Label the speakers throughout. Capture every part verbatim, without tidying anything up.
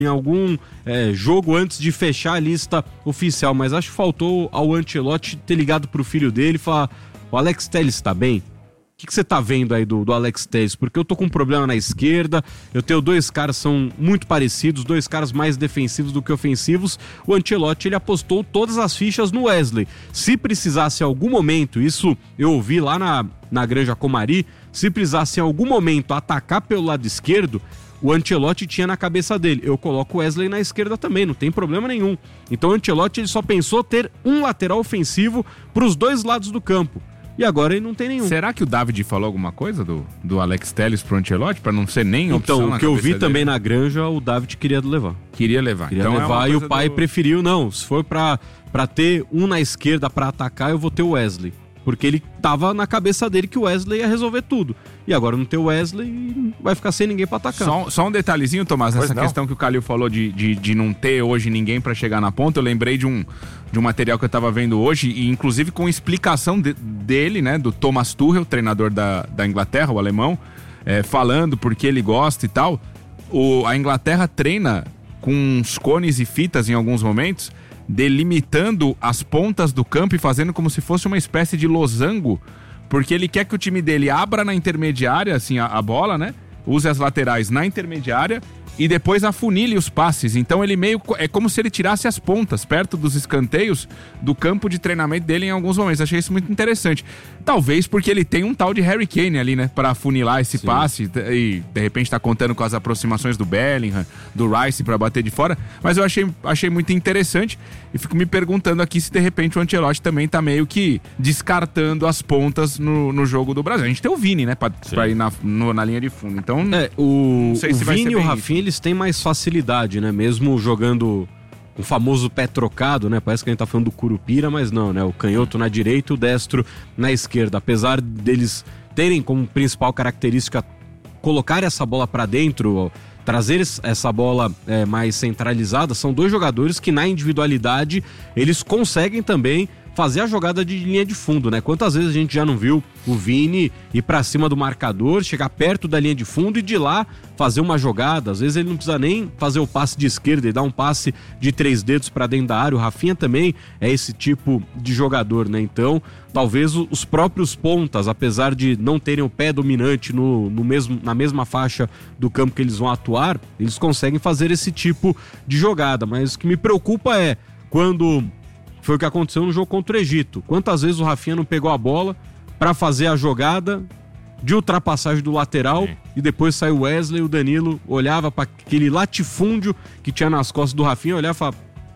Speaker 1: em algum é, jogo antes de fechar a lista oficial, mas acho que faltou ao Ancelotti ter ligado pro filho dele e falar: o Alex Telles tá bem? O que, que você tá vendo aí do, do Alex Telles? Porque eu tô com um problema na esquerda, eu tenho dois caras que são muito parecidos, dois caras mais defensivos do que ofensivos. O Ancelotti, ele apostou todas as fichas no Wesley. Se precisasse em algum momento, isso eu ouvi lá na, na Granja Comari, se precisasse em algum momento atacar pelo lado esquerdo, o Ancelotti tinha na cabeça dele: eu coloco o Wesley na esquerda também, não tem problema nenhum. Então o Ancelotti, ele só pensou ter um lateral ofensivo para os dois lados do campo. E agora ele não tem nenhum.
Speaker 2: Será que o David falou alguma coisa do, do Alex Telles pro Ancelotti, para não ser nem opção
Speaker 1: Então,
Speaker 2: na
Speaker 1: o que eu vi
Speaker 2: dele?
Speaker 1: também na Granja, o David queria levar.
Speaker 2: Queria levar.
Speaker 1: Queria
Speaker 2: então
Speaker 1: levar
Speaker 2: é
Speaker 1: e o pai
Speaker 2: do...
Speaker 1: preferiu: não, se for pra, pra ter um na esquerda pra atacar, eu vou ter o Wesley. Porque ele tava na cabeça dele que o Wesley ia resolver tudo. E agora não ter o Wesley, vai ficar sem ninguém pra atacar.
Speaker 2: Só, só um detalhezinho, Tomás,
Speaker 3: Pois
Speaker 2: essa
Speaker 3: não.
Speaker 2: questão que o Calil falou de, de, de não ter hoje ninguém pra chegar na ponta. Eu lembrei de um, de um material que eu tava vendo hoje, e inclusive com explicação de, dele, né, do Thomas Tuchel, treinador da, da Inglaterra, o alemão, é, falando porque ele gosta e tal. O, a Inglaterra treina com uns cones e fitas em alguns momentos, delimitando as pontas do campo e fazendo como se fosse uma espécie de losango, porque ele quer que o time dele abra na intermediária, assim, a, a bola, né? Use as laterais na intermediária e depois afunile os passes. Então ele meio... é como se ele tirasse as pontas perto dos escanteios do campo de treinamento dele em alguns momentos. Achei isso muito interessante. Talvez porque ele tem um tal de Harry Kane ali, né? Pra afunilar esse Sim. passe e de repente tá contando com as aproximações do Bellingham, do Rice pra bater de fora. Mas eu achei, achei muito interessante e fico me perguntando aqui se de repente o Ancelotti também tá meio que descartando as pontas no, no jogo do Brasil. A gente tem o Vini, né? Pra, pra ir na, no, na linha de fundo. Então,
Speaker 1: é, o,
Speaker 2: não sei
Speaker 1: o
Speaker 2: se vai
Speaker 1: Vini
Speaker 2: ser
Speaker 1: e o
Speaker 2: bem
Speaker 1: Rafinha, eles têm mais facilidade, né? Mesmo jogando o famoso pé trocado, né? Parece que a gente tá falando do Curupira, mas não, né? O canhoto na direita e o destro na esquerda. Apesar deles terem como principal característica colocar essa bola pra dentro, trazer essa bola é, mais centralizada, são dois jogadores que na individualidade eles conseguem também fazer a jogada de linha de fundo, né? Quantas vezes a gente já não viu o Vini ir pra cima do marcador, chegar perto da linha de fundo e de lá fazer uma jogada. Às vezes ele não precisa nem fazer o passe de esquerda, ele dá um passe de três dedos pra dentro da área. O Rafinha também é esse tipo de jogador, né? Então, talvez os próprios pontas, apesar de não terem o pé dominante no, no mesmo, na mesma faixa do campo que eles vão atuar, eles conseguem fazer esse tipo de jogada. Mas o que me preocupa é quando... foi o que aconteceu no jogo contra o Egito. Quantas vezes o Rafinha não pegou a bola pra fazer a jogada de ultrapassagem do lateral Sim. e depois saiu o Wesley e o Danilo olhava pra aquele latifúndio que tinha nas costas do Rafinha, olhava e falava: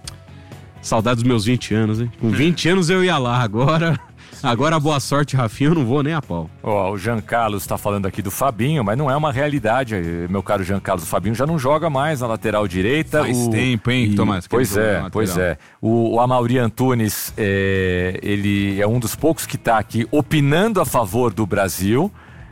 Speaker 1: saudades dos meus vinte anos, hein? Com vinte anos eu ia lá, agora... Agora, boa sorte, Rafinha, eu não vou nem a pau.
Speaker 3: Oh, o Jean Carlos está falando aqui do Fabinho, mas não é uma realidade, meu caro Jean Carlos. O Fabinho já não joga mais na lateral direita.
Speaker 2: Faz
Speaker 3: o...
Speaker 2: tempo, hein,
Speaker 3: e...
Speaker 2: Tomás?
Speaker 3: Pois é, pois é. O, o Amaury Antunes, é... ele é um dos poucos que está aqui opinando a favor do Brasil.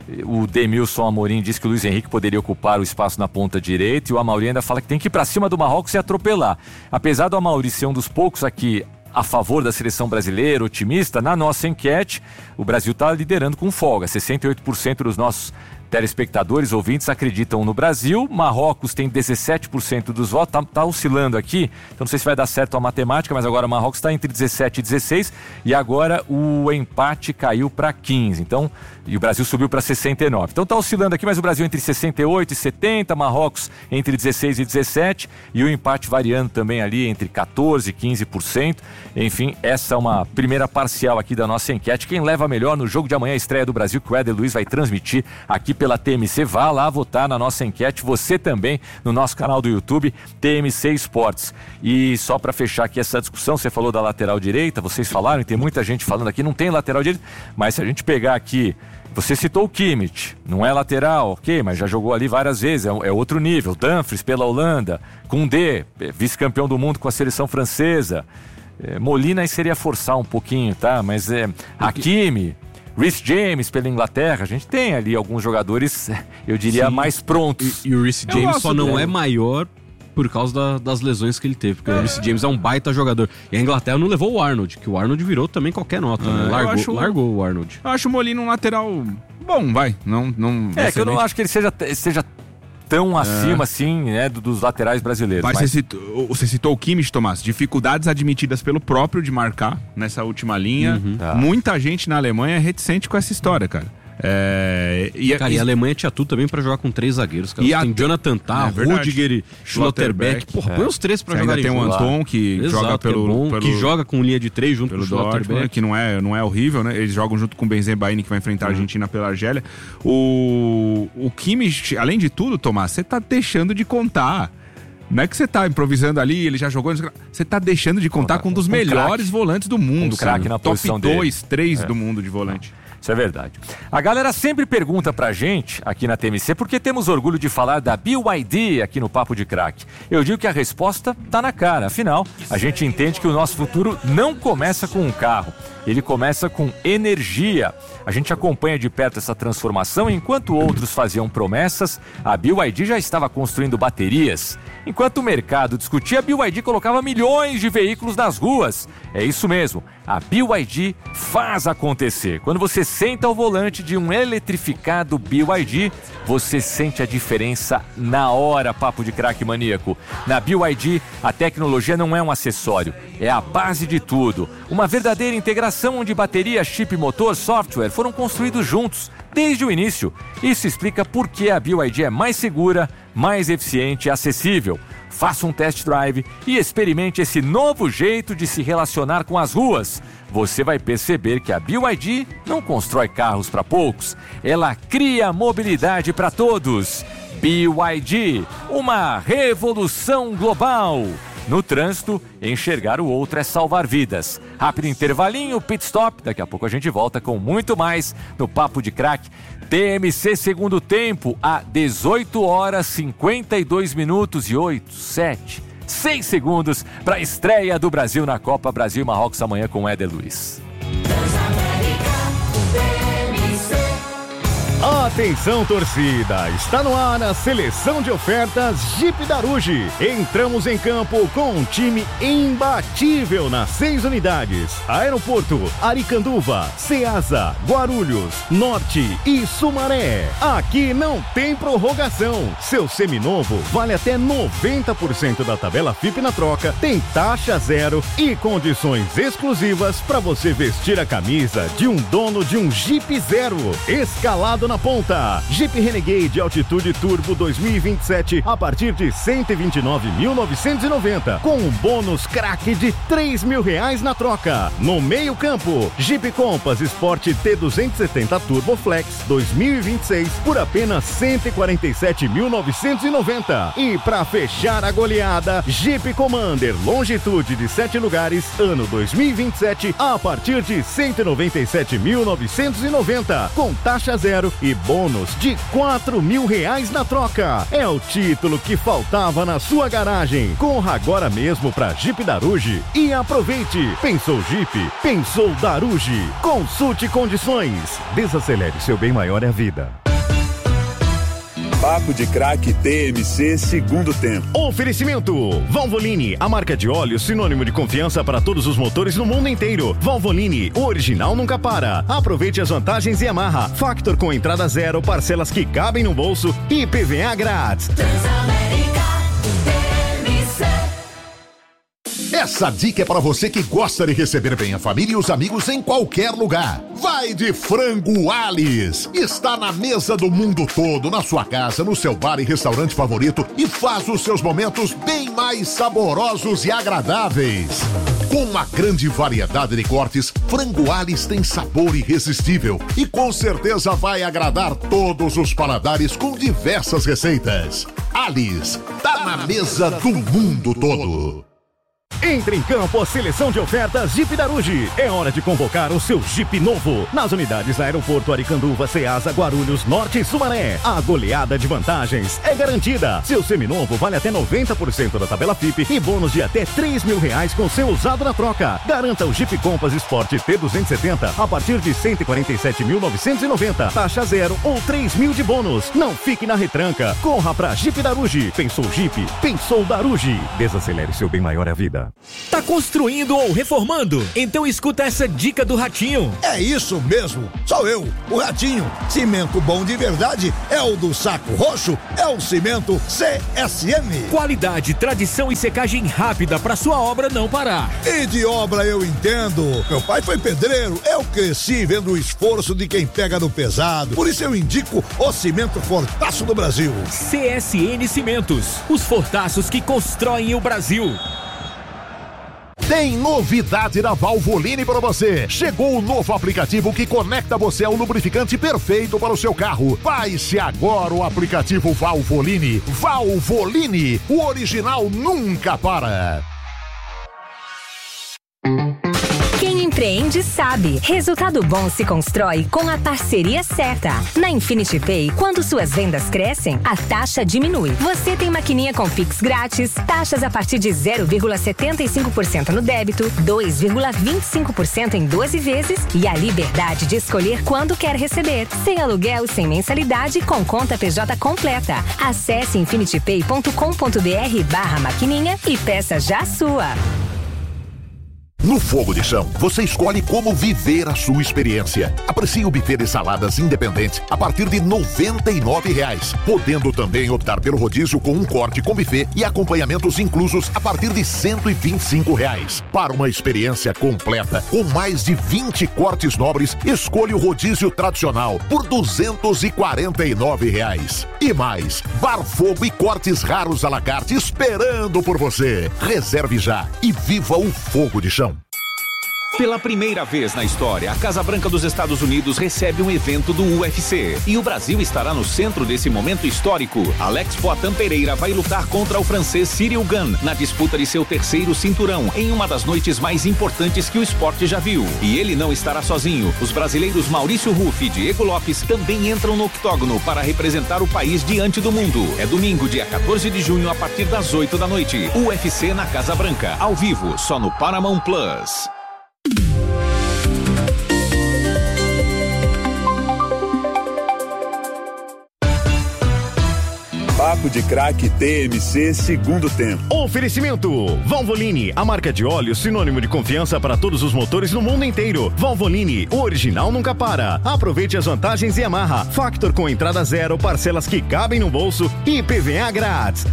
Speaker 3: O Demilson Amorim diz que o Luiz Henrique poderia ocupar o espaço na ponta direita, e o Amaury ainda fala que tem que ir para cima do Marrocos e atropelar. Apesar do Amaury ser um dos poucos aqui a favor da seleção brasileira, otimista, na nossa enquete, o Brasil está liderando com folga. sessenta e oito por cento dos nossos telespectadores, ouvintes, acreditam no Brasil. Marrocos tem dezessete por cento dos votos, tá, tá oscilando aqui, então não sei se vai dar certo a matemática, mas agora o Marrocos está entre dezessete e dezesseis, e agora o empate caiu para quinze, então, e o Brasil subiu para sessenta e nove. Então tá oscilando aqui, mas o Brasil entre sessenta e oito e setenta, Marrocos entre dezesseis e dezessete, e o empate variando também ali entre quatorze e quinze por cento. Enfim, essa é uma primeira parcial aqui da nossa enquete. Quem leva melhor no jogo de amanhã, a estreia do Brasil, que o Éder Luiz vai transmitir aqui pela T M C. Vá lá votar na nossa enquete, você também no nosso canal do YouTube, T M C Esportes. E só para fechar aqui essa discussão, você falou da lateral direita, vocês falaram, e tem muita gente falando aqui, não tem lateral direita, mas se a gente pegar aqui, você citou o Kimmich, não é lateral, ok, mas já jogou ali várias vezes, é, é outro nível. Dumfries pela Holanda, Koundé, vice-campeão do mundo com a seleção francesa. É, Molina aí seria forçar um pouquinho, tá? Mas é, Hakimi, Reece James pela Inglaterra, a gente tem ali alguns jogadores, eu diria, Sim. mais prontos.
Speaker 1: E, e o Reece James só não dele. é maior por causa da, das lesões que ele teve, porque é. o Reece James é um baita jogador. E a Inglaterra não levou o Arnold, que o Arnold virou também qualquer nota, é, né? Largou, acho, largou o Arnold.
Speaker 2: Eu acho o Molina um lateral bom, vai. Não, não
Speaker 3: é, que eu não acho que ele seja, seja tão acima, assim, né, dos laterais brasileiros.
Speaker 2: Mas,
Speaker 3: Mas...
Speaker 2: Você, citou, você citou o Kimmich, Tomás. Dificuldades admitidas pelo próprio de marcar nessa última linha.
Speaker 1: Uhum.
Speaker 3: Tá.
Speaker 2: Muita gente na Alemanha é reticente com essa história, cara. É, e,
Speaker 1: Cara, e a Alemanha tinha tudo também pra jogar com três zagueiros. Cara.
Speaker 2: E a-
Speaker 1: Tem Jonathan Tah,
Speaker 2: É verdade.
Speaker 1: Rudiger e Schlotterbeck. Porra,
Speaker 3: É.
Speaker 1: põe os três pra
Speaker 2: Você
Speaker 1: jogar
Speaker 2: ainda tem o Anton, que
Speaker 1: Exato,
Speaker 2: joga
Speaker 1: que é
Speaker 2: pelo,
Speaker 1: bom,
Speaker 2: pelo,
Speaker 1: que joga com linha de três junto com
Speaker 2: pelo
Speaker 1: o
Speaker 2: Dortmund,
Speaker 1: Schlotterbeck.
Speaker 2: que não é, não é horrível, né? Eles jogam junto com o Benzebaini, que vai enfrentar a Argentina pela Argélia. O, o Kimmich, além de tudo, Tomás, você tá deixando de contar. Não é que você tá improvisando ali, ele já jogou. Você tá deixando de contar com um dos
Speaker 3: um
Speaker 2: melhores
Speaker 3: craque.
Speaker 2: volantes do mundo,
Speaker 3: Um craque
Speaker 2: cara.
Speaker 3: na
Speaker 2: Top
Speaker 3: posição dele.
Speaker 2: dois, três
Speaker 3: É.
Speaker 2: do mundo de volante.
Speaker 3: Isso é verdade. A galera sempre pergunta pra gente, aqui na T M C, por que temos orgulho de falar da B Y D aqui no Papo de Craque. Eu digo que a resposta tá na cara. Afinal, a gente entende que o nosso futuro não começa com um carro. Ele começa com energia. A gente acompanha de perto essa transformação. Enquanto outros faziam promessas, a B Y D já estava construindo baterias. Enquanto o mercado discutia, a B Y D colocava milhões de veículos nas ruas. É isso mesmo, a B Y D faz acontecer. Quando você senta ao volante de um eletrificado B Y D, você sente a diferença na hora, Papo de Craque Maníaco. Na B Y D, a tecnologia não é um acessório, é a base de tudo. Uma verdadeira integração onde bateria, chip, motor, software foram construídos juntos desde o início. Isso explica por que a B Y D é mais segura, mais eficiente e acessível. Faça um test drive e experimente esse novo jeito de se relacionar com as ruas. Você vai perceber que a B Y D não constrói carros para poucos, ela cria mobilidade para todos. B Y D, uma revolução global. No trânsito, enxergar o outro é salvar vidas. Rápido intervalinho, pit stop. Daqui a pouco a gente volta com muito mais no Papo de Craque. T M C segundo tempo, a dezoito horas, cinquenta e dois minutos e oito, sete, seis segundos para a estreia do Brasil na Copa Brasil e Marrocos amanhã com Éder Luiz.
Speaker 4: Atenção, torcida! Está no ar a seleção de ofertas Jeep Daruge. Entramos em campo com um time imbatível nas seis unidades: Aeroporto, Aricanduva, Ceasa, Guarulhos, Norte e Sumaré. Aqui não tem prorrogação. Seu seminovo vale até noventa por cento da tabela F I P na troca, tem taxa zero e condições exclusivas para você vestir a camisa de um dono de um Jeep Zero. Escalado na ponta. Jeep Renegade Altitude Turbo dois mil e vinte e sete a partir de cento e vinte e nove mil novecentos e noventa, com um bônus craque de três mil reais na troca. No meio campo, Jeep Compass Sport T duzentos e setenta Turbo Flex dois mil e vinte e seis por apenas cento e quarenta e sete mil novecentos e noventa. E para fechar a goleada, Jeep Commander Longitude de sete lugares, ano dois mil e vinte e sete, a partir de cento e noventa e sete mil novecentos e noventa, com taxa zero e bônus de quatro mil reais na troca. É o título que faltava na sua garagem. Corra agora mesmo para Jeep Daruge e aproveite. Pensou Jeep? Pensou Daruge. Consulte condições. Desacelere, seu bem maior é a vida.
Speaker 5: Papo de Craque T M C segundo tempo.
Speaker 4: Oferecimento Valvoline, a marca de óleo sinônimo de confiança para todos os motores no mundo inteiro. Valvoline, o original nunca para. Aproveite as vantagens e amarra. Factor com entrada zero, parcelas que cabem no bolso e I P V A grátis.
Speaker 6: Essa dica é para você que gosta de receber bem a família e os amigos em qualquer lugar. Vai de Frango Alice. Está na mesa do mundo todo, na sua casa, no seu bar e restaurante favorito e faz os seus momentos bem mais saborosos e agradáveis. Com uma grande variedade de cortes, Frango Alice tem sabor irresistível e com certeza vai agradar todos os paladares com diversas receitas. Alice, tá na mesa do mundo todo.
Speaker 4: Entre em campo a seleção de ofertas Jeep Daruge. É hora de convocar o seu Jeep novo. Nas unidades Aeroporto, Aricanduva, Ceasa, Guarulhos, Norte e Sumaré. A goleada de vantagens é garantida. Seu seminovo vale até noventa por cento da tabela F I P e bônus de até três mil reais com seu usado na troca. Garanta o Jeep Compass Sport T duzentos e setenta a partir de cento e quarenta e sete mil novecentos e noventa. Taxa zero ou três mil de bônus. Não fique na retranca. Corra pra Jeep Daruge. Pensou Jeep? Pensou Daruge. Desacelere, seu bem maior é a vida. para.
Speaker 7: Tá construindo ou reformando? Então escuta essa dica do Ratinho.
Speaker 8: É isso mesmo, sou eu, o Ratinho. Cimento bom de verdade é o do Saco Roxo, é o Cimento C S M.
Speaker 7: Qualidade, tradição e secagem rápida para sua obra não parar.
Speaker 8: E de obra eu entendo. Meu pai foi pedreiro, eu cresci vendo o esforço de quem pega no pesado. Por isso eu indico o Cimento Fortaço do Brasil.
Speaker 7: C S N Cimentos, os fortaços que constroem o Brasil.
Speaker 6: Tem novidade da Valvoline para você. Chegou o novo aplicativo que conecta você ao lubrificante perfeito para o seu carro. Baixe agora o aplicativo Valvoline. Valvoline, o original nunca para.
Speaker 9: Quem empreende sabe. Resultado bom se constrói com a parceria certa. Na Infinity Pay, quando suas vendas crescem, a taxa diminui. Você tem maquininha com Pix grátis, taxas a partir de zero vírgula setenta e cinco por cento no débito, dois vírgula vinte e cinco por cento em doze vezes e a liberdade de escolher quando quer receber. Sem aluguel, sem mensalidade, com conta P J completa. Acesse infinitypay ponto com ponto br barra maquininha e peça já a sua.
Speaker 6: No Fogo de Chão, você escolhe como viver a sua experiência. Aprecie o buffet de saladas independente a partir de noventa e nove reais, podendo também optar pelo rodízio com um corte com buffet e acompanhamentos inclusos a partir de cento e vinte e cinco reais. Para uma experiência completa, com mais de vinte cortes nobres, escolha o rodízio tradicional por duzentos e quarenta e nove reais. E mais, bar fogo e cortes raros à la carte esperando por você. Reserve já e viva o Fogo de Chão.
Speaker 10: Pela primeira vez na história, a Casa Branca dos Estados Unidos recebe um evento do U F C. E o Brasil estará no centro desse momento histórico. Alex Poatan Pereira vai lutar contra o francês Cyril Gane na disputa de seu terceiro cinturão, em uma das noites mais importantes que o esporte já viu. E ele não estará sozinho. Os brasileiros Maurício Ruff e Diego Lopes também entram no octógono para representar o país diante do mundo. É domingo, dia quatorze de junho, a partir das oito da noite. U F C na Casa Branca, ao vivo, só no Paramount Plus.
Speaker 5: Papo de Craque T M C segundo tempo.
Speaker 4: Oferecimento Valvoline, a marca de óleo sinônimo de confiança para todos os motores no mundo inteiro. Valvoline, o original nunca para. Aproveite as vantagens e amarra. Factor com entrada zero, parcelas que cabem no bolso e I P V A grátis.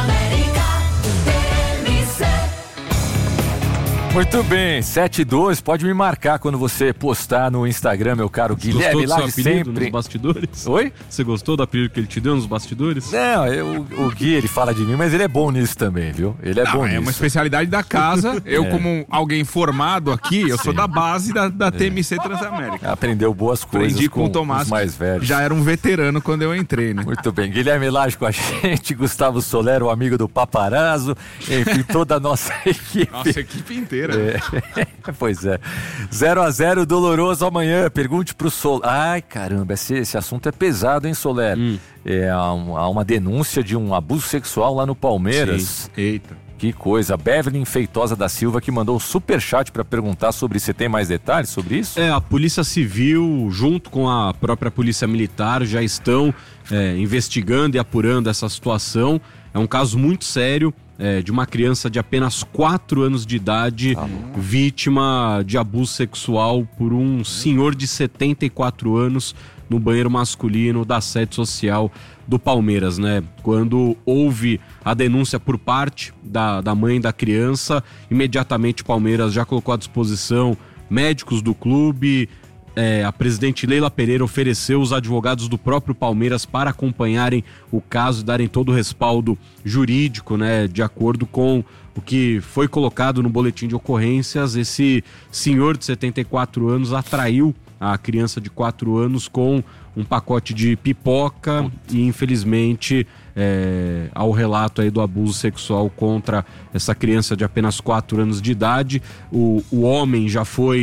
Speaker 3: Muito bem, sete e dois, pode me marcar quando você postar no Instagram, meu caro Guilherme, lá de sempre.
Speaker 1: Nos bastidores?
Speaker 3: Oi?
Speaker 1: Você gostou do apelido que ele te deu nos bastidores?
Speaker 3: Não, eu, o Gui, ele fala de mim, mas ele é bom nisso também, viu? Ele é
Speaker 2: Não,
Speaker 3: bom
Speaker 2: é
Speaker 3: nisso.
Speaker 2: É uma especialidade da casa. Eu,
Speaker 3: é.
Speaker 2: como alguém formado aqui, eu
Speaker 3: Sim.
Speaker 2: sou da base da, da
Speaker 3: É.
Speaker 2: T M C Transamérica.
Speaker 3: Aprendeu boas coisas.
Speaker 2: Aprendi com,
Speaker 3: com
Speaker 2: o Tomás,
Speaker 3: os mais velhos.
Speaker 2: Já era um veterano quando eu entrei, né?
Speaker 3: Muito bem, Guilherme Lage com a gente, Gustavo Soler, o amigo do Paparazzo, enfim, toda a nossa equipe.
Speaker 2: Nossa equipe inteira.
Speaker 3: É. Pois é. zero a zero doloroso amanhã. Pergunte pro Soler. Ai, caramba, esse, esse assunto é pesado, hein, Soler? Hum. É, há, um, há uma denúncia de um abuso sexual lá no Palmeiras.
Speaker 2: Sim. Eita.
Speaker 3: Que coisa. Beverly Feitosa da Silva que mandou um superchat para perguntar sobre se tem mais detalhes sobre isso?
Speaker 1: É, a Polícia Civil, junto com a própria Polícia Militar, já estão é, investigando e apurando essa situação. É um caso muito sério. É, de uma criança de apenas quatro anos de idade, ah, vítima de abuso sexual por um senhor de setenta e quatro anos no banheiro masculino da sede social do Palmeiras, né? Quando houve a denúncia por parte da, da mãe da criança, imediatamente o Palmeiras já colocou à disposição médicos do clube. É, a presidente Leila Pereira ofereceu os advogados do próprio Palmeiras para acompanharem o caso e darem todo o respaldo jurídico, né, de acordo com o que foi colocado no boletim de ocorrências. Esse senhor de setenta e quatro anos atraiu a criança de quatro anos com um pacote de pipoca e, infelizmente, é, ao relato aí do abuso sexual contra essa criança de apenas quatro anos de idade, o, o homem já foi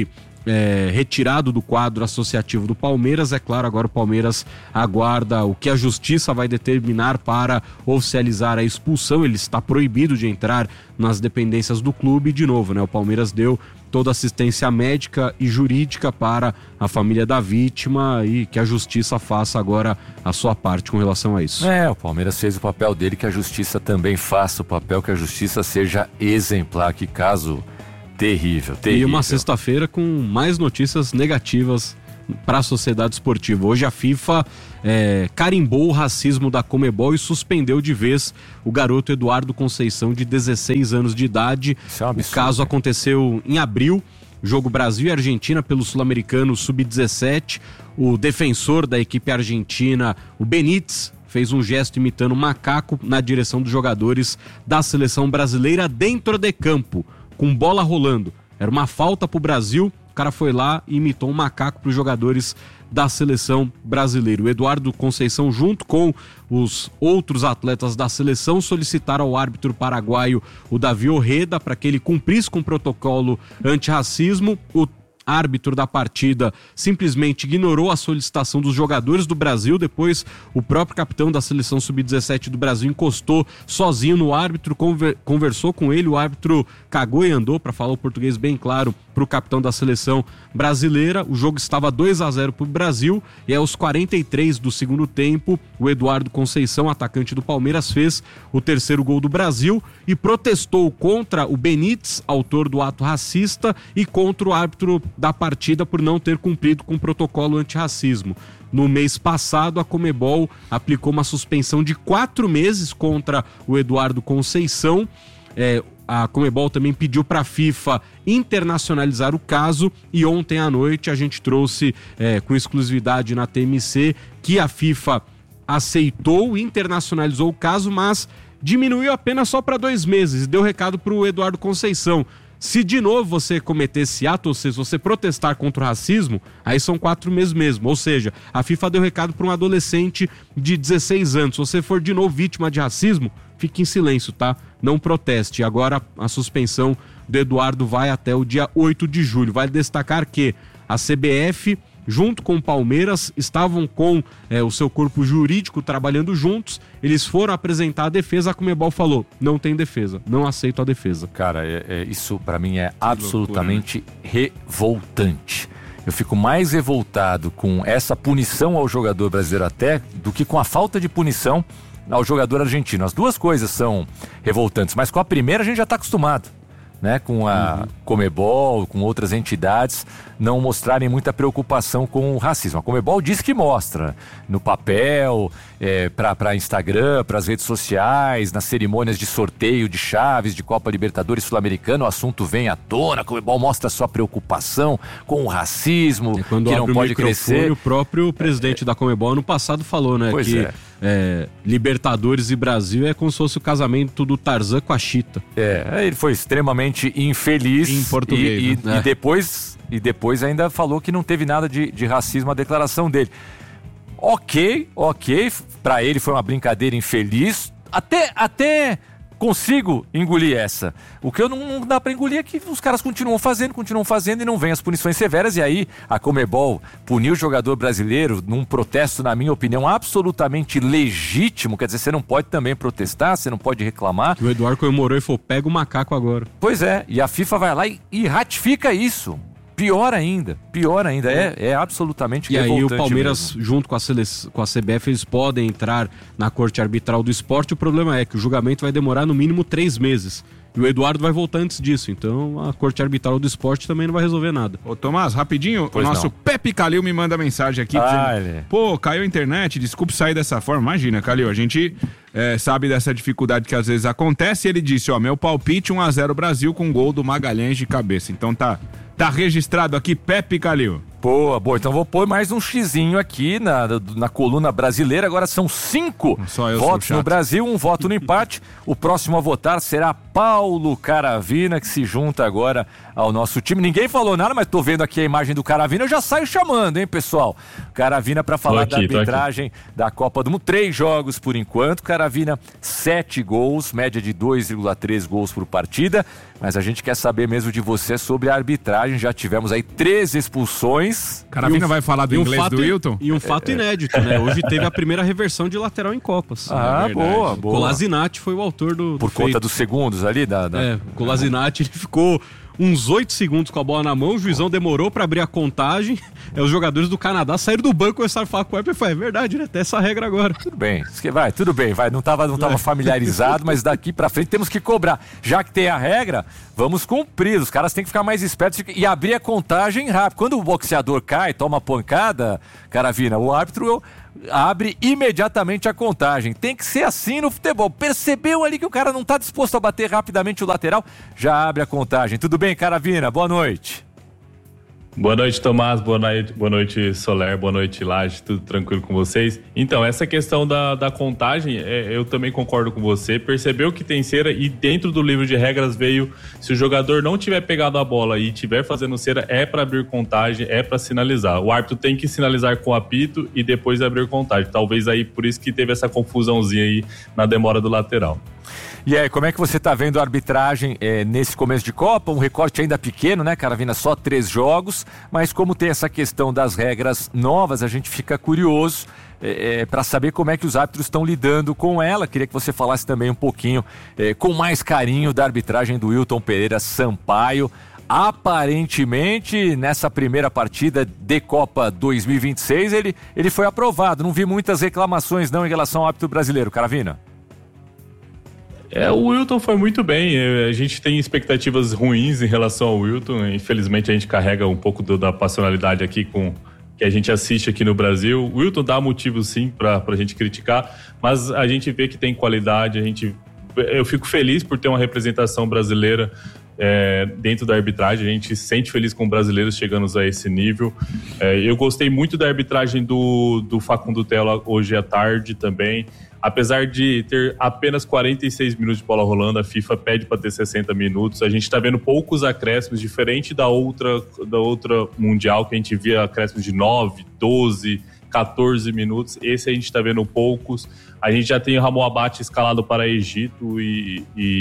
Speaker 1: é, retirado do quadro associativo do Palmeiras. É claro, agora o Palmeiras aguarda o que a justiça vai determinar para oficializar a expulsão. Ele está proibido de entrar nas dependências do clube. De novo, né? O Palmeiras deu toda assistência médica e jurídica para a família da vítima e que a justiça faça agora a sua parte com relação a isso.
Speaker 3: É, o Palmeiras fez o papel dele, que a justiça também faça o papel, que a justiça seja exemplar. Que caso terrível, terrível.
Speaker 1: E uma sexta-feira com mais notícias negativas para a sociedade esportiva. Hoje a FIFA é, carimbou o racismo da Conmebol e suspendeu de vez o garoto Eduardo Conceição, de dezesseis anos de idade.
Speaker 3: Isso é um absurdo.
Speaker 1: O caso aconteceu em abril, jogo Brasil e Argentina pelo Sul-Americano sub dezessete. O defensor da equipe argentina, o Benítez, fez um gesto imitando um macaco na direção dos jogadores da seleção brasileira dentro de campo, com bola rolando. Era uma falta pro Brasil. O cara foi lá e imitou um macaco para os jogadores da seleção brasileira. O Eduardo Conceição, junto com os outros atletas da seleção, solicitaram ao árbitro paraguaio, o Davi Orreda, para que ele cumprisse com o protocolo antirracismo. O árbitro da partida simplesmente ignorou a solicitação dos jogadores do Brasil. Depois, o próprio capitão da seleção sub dezessete do Brasil encostou sozinho no árbitro, conver- conversou com ele. O árbitro cagou e andou, para falar o português bem claro, para o capitão da seleção brasileira. O jogo estava dois a zero para o Brasil e aos quarenta e três do segundo tempo, o Eduardo Conceição, atacante do Palmeiras, fez o terceiro gol do Brasil e protestou contra o Benítez, autor do ato racista, e contra o árbitro da partida por não ter cumprido com o protocolo antirracismo. No mês passado, a Conmebol aplicou uma suspensão de quatro meses contra o Eduardo Conceição. É, a Conmebol também pediu para a FIFA internacionalizar o caso e ontem à noite a gente trouxe é, com exclusividade na T M C que a FIFA aceitou, internacionalizou o caso, mas diminuiu apenas só para dois meses e deu recado para o Eduardo Conceição. Se de novo você cometer esse ato, ou seja, se você protestar contra o racismo, aí são quatro meses mesmo. Ou seja, a FIFA deu recado para um adolescente de dezesseis anos. Se você for de novo vítima de racismo, fique em silêncio, tá? Não proteste. Agora a suspensão do Eduardo vai até o dia oito de julho. Vale destacar que a C B F, junto com o Palmeiras, estavam com é, o seu corpo jurídico trabalhando juntos. Eles foram apresentar a defesa. A Conmebol falou, não tem defesa, não aceito a defesa.
Speaker 3: Cara, é, é, isso pra mim é absolutamente loucura, né? Revoltante. Eu fico mais revoltado com essa punição ao jogador brasileiro até do que com a falta de punição ao jogador argentino. As duas coisas são revoltantes, mas com a primeira a gente já está acostumado, né? Com a uhum. Conmebol, com outras entidades não mostrarem muita preocupação com o racismo. A Conmebol diz que mostra no papel, é, para Instagram, para as redes sociais, nas cerimônias de sorteio de chaves de Copa Libertadores Sul-Americana, o assunto vem à tona. A Conmebol mostra sua preocupação com o racismo,
Speaker 1: quando
Speaker 3: que não pode crescer.
Speaker 1: O próprio presidente é, da Conmebol ano passado falou, né,
Speaker 3: pois
Speaker 1: que
Speaker 3: é.
Speaker 1: É, Libertadores e Brasil é como se fosse o casamento do Tarzan com a Chita.
Speaker 3: É, ele foi extremamente infeliz
Speaker 1: em português,
Speaker 3: e,
Speaker 1: né?
Speaker 3: e, e depois e depois ainda falou que não teve nada de, de racismo, a declaração dele. Ok, ok, pra ele foi uma brincadeira infeliz, até, até consigo engolir essa. O que eu não, não dá pra engolir é que os caras continuam fazendo, continuam fazendo e não vem as punições severas. E aí a Conmebol puniu o jogador brasileiro num protesto, na minha opinião, absolutamente legítimo. Quer dizer, você não pode também protestar, você não pode reclamar.
Speaker 1: O Eduardo comemorou e falou, pega o macaco agora.
Speaker 3: Pois é, e a FIFA vai lá e, e ratifica isso. Pior ainda, pior ainda, é, é absolutamente
Speaker 1: e
Speaker 3: revoltante.
Speaker 1: E aí o Palmeiras,
Speaker 3: mesmo.
Speaker 1: junto com a, seleção, com a C B F, eles podem entrar na Corte Arbitral do Esporte. O problema é que o julgamento vai demorar no mínimo três meses. E o Eduardo vai voltar antes disso, então a Corte Arbitral do Esporte também não vai resolver nada.
Speaker 2: Ô Tomás, rapidinho,
Speaker 3: pois
Speaker 2: o nosso
Speaker 3: não.
Speaker 2: Pepe Calil me manda mensagem aqui
Speaker 3: ah,
Speaker 2: dizendo,
Speaker 3: ele...
Speaker 2: pô, caiu a internet, desculpe sair dessa forma. Imagina, Calil, a gente é, sabe dessa dificuldade que às vezes acontece. E ele disse, ó, meu palpite um a zero Brasil com gol do Magalhães de cabeça. Então tá, tá registrado aqui, Pepe Calil.
Speaker 3: Boa, boa. Então vou pôr mais um xizinho aqui na, na coluna brasileira. Agora são cinco votos no Brasil, um voto no empate. O próximo a votar será Paulo Caravina, que se junta agora ao nosso time. Ninguém falou nada, mas tô vendo aqui a imagem do Caravina. Eu já saio chamando, hein, pessoal? Caravina para falar aqui, da arbitragem da Copa do Mundo. Três jogos por enquanto. Caravina, sete gols, média de dois vírgula três gols por partida. Mas a gente quer saber mesmo de você sobre a arbitragem. Já tivemos aí três expulsões.
Speaker 2: Caravina um, vai falar do inglês do Wilton?
Speaker 1: E um fato é, inédito, né? Hoje teve a primeira reversão de lateral em Copas.
Speaker 3: Ah, é boa, boa.
Speaker 1: Colasinati foi o autor do,
Speaker 3: Por
Speaker 1: do
Speaker 3: conta
Speaker 1: feito.
Speaker 3: dos segundos ali? Da, da...
Speaker 1: É, Colasinati, ele ficou uns oito segundos com a bola na mão, o juizão demorou pra abrir a contagem. É, os jogadores do Canadá saíram do banco e começaram a falar com o Web e falei, é verdade, né? Tem essa regra agora.
Speaker 3: Tudo bem, vai, tudo bem, vai. Não tava, não tava familiarizado, mas daqui pra frente temos que cobrar. Já que tem a regra, vamos cumprir. Os caras têm que ficar mais espertos e abrir a contagem rápido. Quando o boxeador cai, toma pancada, Caravina, o árbitro abre imediatamente a contagem. Tem que ser assim no futebol. Percebeu ali que o cara não tá disposto a bater rapidamente o lateral, já abre a contagem. Tudo bem, Caravina? Boa noite.
Speaker 11: Boa noite, Tomás. Boa noite, boa noite, Soler. Boa noite, Laje. Tudo tranquilo com vocês? Então, essa questão da, da contagem, é, eu também concordo com você. Percebeu que tem cera e dentro do livro de regras veio, se o jogador não tiver pegado a bola e tiver fazendo cera, é para abrir contagem, é para sinalizar. O árbitro tem que sinalizar com o apito e depois abrir contagem. Talvez aí por isso que teve essa confusãozinha aí na demora do lateral.
Speaker 3: E aí, como é que você tá vendo a arbitragem é, nesse começo de Copa? Um recorte ainda pequeno, né, Caravina? Só três jogos, mas como tem essa questão das regras novas, a gente fica curioso é, é, para saber como é que os árbitros estão lidando com ela. Queria que você falasse também um pouquinho, é, com mais carinho, da arbitragem do Wilton Pereira Sampaio. Aparentemente, nessa primeira partida de Copa dois mil e vinte e seis, ele, ele foi aprovado. Não vi muitas reclamações não em relação ao árbitro brasileiro, Caravina.
Speaker 11: É, o Wilton foi muito bem. A gente tem expectativas ruins em relação ao Wilton. Infelizmente, a gente carrega um pouco do, da passionalidade aqui com que a gente assiste aqui no Brasil. O Wilton dá motivo, sim, para a gente criticar, mas a gente vê que tem qualidade. A gente, eu fico feliz por ter uma representação brasileira é, dentro da arbitragem. A gente se sente feliz com brasileiros chegando a esse nível. É, eu gostei muito da arbitragem do, do Facundo Tella hoje à tarde também. Apesar de ter apenas quarenta e seis minutos de bola rolando, a FIFA pede para ter sessenta minutos. A gente está vendo poucos acréscimos, diferente da outra, da outra Mundial, que a gente via acréscimos de nove, doze, catorze minutos. Esse a gente está vendo poucos. A gente já tem o Ramon Abate escalado para Egito e,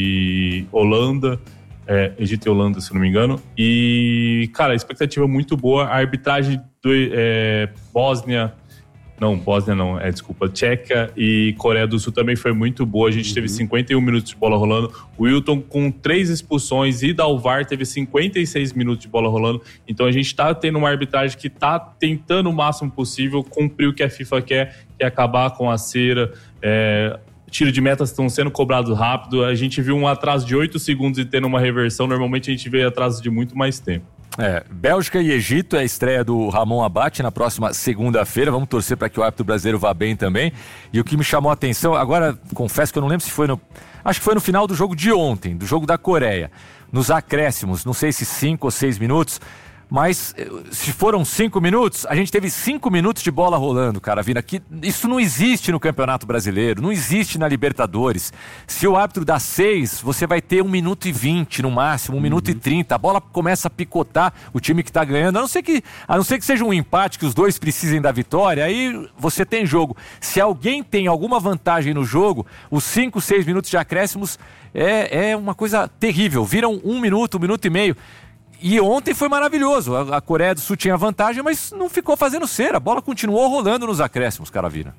Speaker 11: e Holanda. É, Egito e Holanda, se não me engano. E, cara, a expectativa é muito boa. A arbitragem do é, Bósnia... Não, Bósnia não, é, desculpa, Tcheca e Coreia do Sul também foi muito boa. A gente uhum. teve cinquenta e um minutos de bola rolando. O Wilton com três expulsões e Dalvar teve cinquenta e seis minutos de bola rolando. Então a gente está tendo uma arbitragem que está tentando o máximo possível cumprir o que a FIFA quer, que é acabar com a cera. É, tiro de metas estão sendo cobrados rápido. A gente viu um atraso de oito segundos e tendo uma reversão. Normalmente a gente vê atraso de muito mais tempo.
Speaker 3: É, Bélgica e Egito é a estreia do Ramon Abate na próxima segunda-feira. Vamos torcer para que o árbitro brasileiro vá bem também. E o que me chamou a atenção, agora confesso que eu não lembro se foi no... Acho que foi no final do jogo de ontem, do jogo da Coreia. Nos acréscimos, não sei se cinco ou seis minutos, mas se foram cinco minutos, a gente teve cinco minutos de bola rolando, Caravina. Que isso não existe no Campeonato Brasileiro, não existe na Libertadores. Se o árbitro dá seis, você vai ter um minuto e vinte no máximo, um uhum. minuto e trinta. A bola começa a picotar o time que está ganhando, a não ser que, a não ser que seja um empate, que os dois precisem da vitória, aí você tem jogo. Se alguém tem alguma vantagem no jogo, os cinco, seis minutos de acréscimos é, é uma coisa terrível. Viram um minuto, um minuto e meio. E ontem foi maravilhoso. A Coreia do Sul tinha vantagem, mas não ficou fazendo cera. A bola continuou rolando nos acréscimos, Caravina.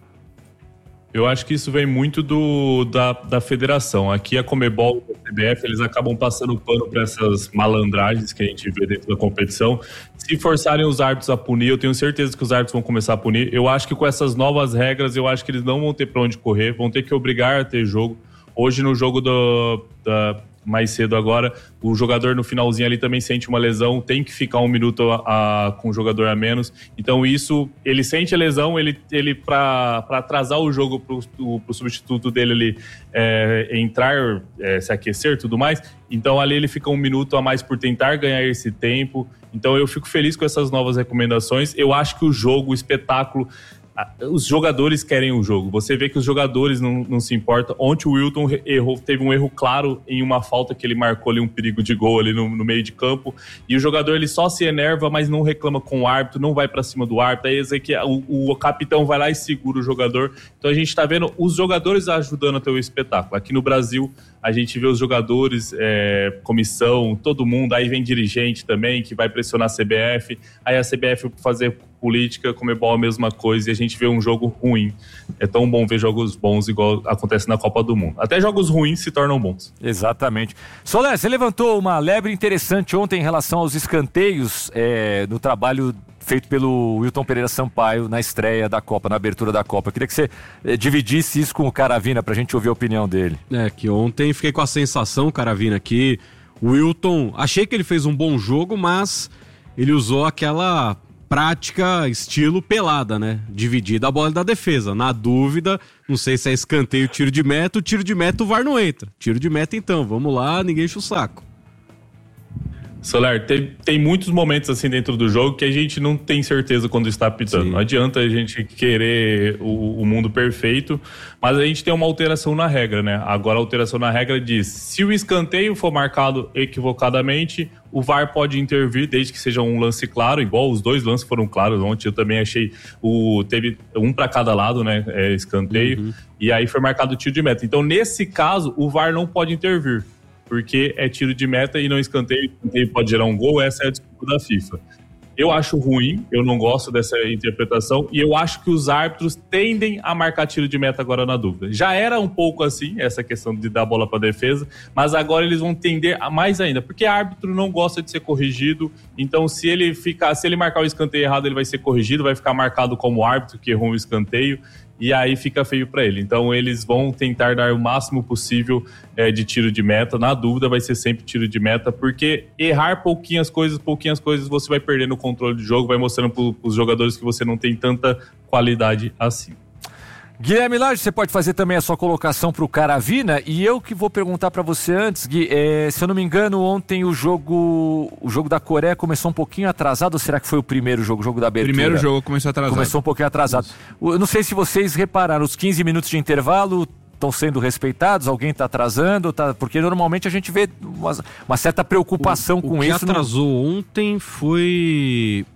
Speaker 11: Eu acho que isso vem muito do, da, da federação. Aqui a Comebol e a C B F, eles acabam passando pano para essas malandragens que a gente vê dentro da competição. Se forçarem os árbitros a punir, eu tenho certeza que os árbitros vão começar a punir. Eu acho que com essas novas regras, eu acho que eles não vão ter para onde correr, vão ter que obrigar a ter jogo. Hoje no jogo do, da... mais cedo agora, o jogador no finalzinho ali também sente uma lesão, tem que ficar um minuto a, a, com o jogador a menos. Então isso, ele sente a lesão, ele, ele para atrasar o jogo pro, pro substituto dele ali é, entrar, é, se aquecer e tudo mais, então ali ele fica um minuto a mais por tentar ganhar esse tempo. Então eu fico feliz com essas novas recomendações. Eu acho que o jogo, o espetáculo, os jogadores querem o jogo. Você vê que os jogadores não, não se importam. Ontem o Wilton errou, teve um erro claro em uma falta que ele marcou ali, um perigo de gol ali no, no meio de campo. E o jogador ele só se enerva, mas não reclama com o árbitro, não vai pra cima do árbitro. Aí é que o, o capitão vai lá e segura o jogador. Então a gente tá vendo os jogadores ajudando a ter o espetáculo. Aqui no Brasil, a gente vê os jogadores, é, comissão, todo mundo. Aí vem dirigente também, que vai pressionar a C B F. Aí a C B F fazer política, Conmebol a mesma coisa, e a gente vê um jogo ruim. É tão bom ver jogos bons igual acontece na Copa do Mundo. Até jogos ruins se tornam bons.
Speaker 3: Exatamente. Soler, você levantou uma lebre interessante ontem em relação aos escanteios é, no trabalho feito pelo Wilton Pereira Sampaio na estreia da Copa, na abertura da Copa. Eu queria que você é, dividisse isso com o Caravina pra gente ouvir a opinião dele.
Speaker 1: É, que ontem fiquei com a sensação, Caravina, que o Wilton, achei que ele fez um bom jogo, mas ele usou aquela prática estilo pelada, né? Dividida a bola da defesa. Na dúvida, não sei se é escanteio, tiro de meta, o tiro de meta o V A R não entra. Tiro de meta então, vamos lá, ninguém enche o saco.
Speaker 11: Soler, tem, tem muitos momentos assim dentro do jogo que a gente não tem certeza quando está apitando. Sim. Não adianta a gente querer o, o mundo perfeito, mas a gente tem uma alteração na regra, né? Agora a alteração na regra diz, se o escanteio for marcado equivocadamente, o V A R pode intervir, desde que seja um lance claro, igual os dois lances foram claros ontem. Eu também achei, o, teve um para cada lado, né? É, escanteio, uhum. E aí foi marcado o tiro de meta. Então, nesse caso, o V A R não pode intervir, porque é tiro de meta e não escanteio, escanteio pode gerar um gol, essa é a desculpa da FIFA. Eu acho ruim, eu não gosto dessa interpretação, e eu acho que os árbitros tendem a marcar tiro de meta agora na dúvida. Já era um pouco assim, essa questão de dar bola para defesa, mas agora eles vão tender a mais ainda, porque árbitro não gosta de ser corrigido, então se ele ficar, se ele marcar o escanteio errado, ele vai ser corrigido, vai ficar marcado como árbitro que errou um escanteio, e aí fica feio para ele. Então eles vão tentar dar o máximo possível é, de tiro de meta. Na dúvida vai ser sempre tiro de meta, porque errar pouquinhas coisas, pouquinhas coisas, você vai perdendo o controle do jogo, vai mostrando para os jogadores que você não tem tanta qualidade assim.
Speaker 3: Guilherme Lage, você pode fazer também a sua colocação para o Caravina, e eu que vou perguntar para você antes, Gui, é, se eu não me engano, ontem o jogo o jogo da Coreia começou um pouquinho atrasado, ou será que foi o primeiro jogo, o jogo da abertura?
Speaker 2: Primeiro jogo começou atrasado.
Speaker 3: Começou um pouquinho atrasado. Eu não sei se vocês repararam, os quinze minutos de intervalo estão sendo respeitados, alguém está atrasando, tá, porque normalmente a gente vê uma, uma certa preocupação
Speaker 1: o,
Speaker 3: com
Speaker 1: o que
Speaker 3: isso.
Speaker 1: O que atrasou no... ontem foi...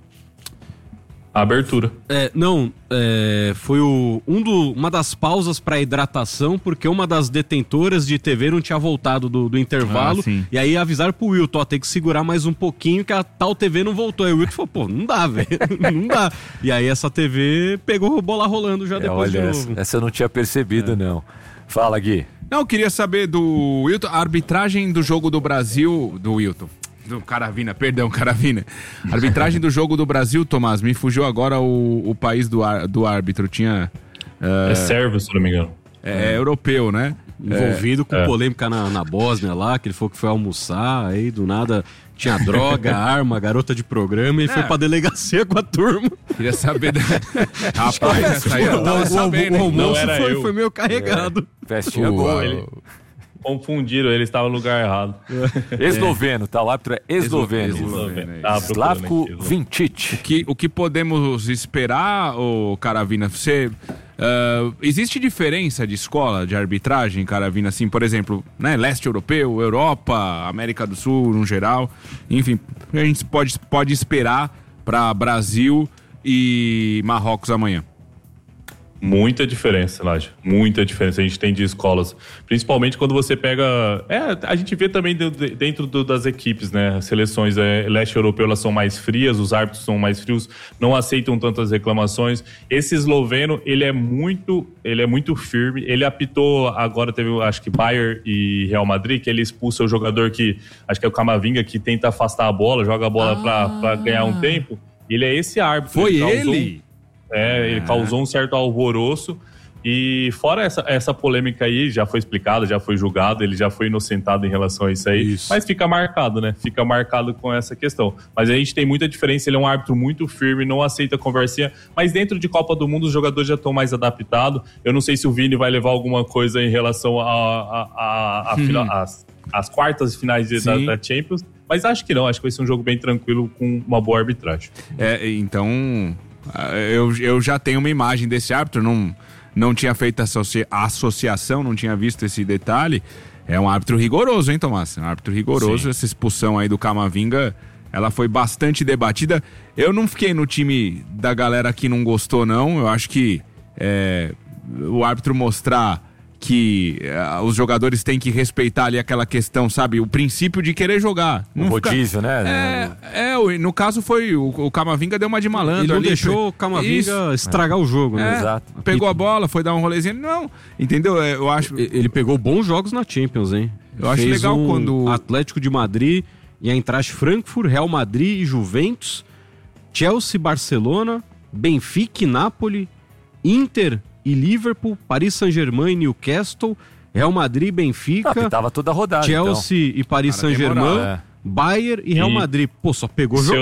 Speaker 11: A abertura.
Speaker 1: É, não, é, foi o, um do, uma das pausas para hidratação, porque uma das detentoras de T V não tinha voltado do, do intervalo, ah, e aí avisaram pro Wilton, ó, tem que segurar mais um pouquinho que a tal T V não voltou. Aí o Wilton falou, pô, não dá, velho, não dá. E aí essa T V pegou a bola rolando já é, depois olha, de novo.
Speaker 3: Essa, essa eu não tinha percebido, é. não. Fala, Gui.
Speaker 2: Não, eu queria saber do Wilton, a arbitragem do jogo do Brasil, do Wilton. Do Caravina, perdão, Caravina. Arbitragem do jogo do Brasil, Tomás, me fugiu agora o, o país do, ar, do árbitro. Tinha. Uh,
Speaker 11: é sérvio, se não me engano.
Speaker 2: É, é europeu, né?
Speaker 1: Envolvido
Speaker 2: é,
Speaker 1: com
Speaker 2: é.
Speaker 1: polêmica na, na Bósnia lá, que ele falou que foi almoçar, aí do nada tinha droga, arma, garota de programa, e é. foi pra delegacia com a turma.
Speaker 2: Queria saber. Da... Rapaz, essa aí eu tava sabendo.
Speaker 1: O almoço foi, foi meio carregado.
Speaker 3: É. Festinha boa.
Speaker 11: Ele... Confundiram, ele estava no lugar errado.
Speaker 3: Esloveno, tá? O árbitro é esloveno.
Speaker 11: Esloveno.
Speaker 3: Slavko Vinčić.
Speaker 2: O que, o que podemos esperar, ô Caravina? Você, uh, existe diferença de escola de arbitragem, Caravina? Assim, por exemplo, né, leste europeu, Europa, América do Sul, no geral. Enfim, a gente pode, pode esperar para Brasil e Marrocos amanhã.
Speaker 11: Muita diferença, Laje. Muita diferença a gente tem de escolas. Principalmente quando você pega... É, a gente vê também dentro do, das equipes, né? As seleções é, leste europeu, elas são mais frias, os árbitros são mais frios, não aceitam tantas reclamações. Esse esloveno, ele é muito, ele é muito firme. Ele apitou, agora teve, acho que Bayern e Real Madrid, que ele expulsa o jogador que, acho que é o Camavinga, que tenta afastar a bola, joga a bola ah. pra, pra ganhar um tempo. Ele é esse árbitro.
Speaker 2: Foi
Speaker 11: ele?
Speaker 2: ele?
Speaker 11: É, ele causou um certo alvoroço, E fora essa, essa polêmica aí, já foi explicado, já foi julgado, ele já foi inocentado em relação a isso aí. Isso. Mas fica marcado, né? Fica marcado com essa questão. Mas a gente tem muita diferença, ele é um árbitro muito firme, não aceita conversinha. Mas dentro de Copa do Mundo, os jogadores já estão mais adaptados. Eu não sei se o Vini vai levar alguma coisa em relação a, a, a, a hum. final, as, as quartas finais de, da, da Champions. Mas acho que não, acho que vai ser um jogo bem tranquilo com uma boa arbitragem.
Speaker 2: É, então, eu, eu já tenho uma imagem desse árbitro, não... Não tinha feito associa- associação, não tinha visto esse detalhe. É um árbitro rigoroso, hein, Tomás? Um árbitro rigoroso. Sim. Essa expulsão aí do Camavinga, ela foi bastante debatida. Eu não fiquei no time da galera que não gostou, não. Eu acho que é, o árbitro mostrar que uh, os jogadores têm que respeitar ali aquela questão, sabe? O princípio de querer jogar.
Speaker 3: O não rodízio, fica...
Speaker 2: né? É, é, no caso foi, o, o Camavinga deu uma de malandro.
Speaker 1: Ele não
Speaker 2: ali,
Speaker 1: deixou o Camavinga Isso. estragar é. o jogo, né?
Speaker 2: É, Exato. Pegou a bola, foi dar um rolezinho. Não, entendeu? Eu acho...
Speaker 1: Ele pegou bons jogos na Champions, hein?
Speaker 2: Eu acho
Speaker 1: Fez
Speaker 2: legal
Speaker 1: um
Speaker 2: quando...
Speaker 1: Atlético de Madrid e a Eintracht Frankfurt, Real Madrid e Juventus, Chelsea, Barcelona, Benfica e Napoli, Inter e Liverpool, Paris Saint-Germain e Newcastle, Real Madrid, Benfica,
Speaker 3: ah, tava toda rodada,
Speaker 1: Chelsea
Speaker 3: então.
Speaker 1: e Paris Cara, Saint-Germain, é. Bayern e Real e, Madrid. Pô, só pegou jogo.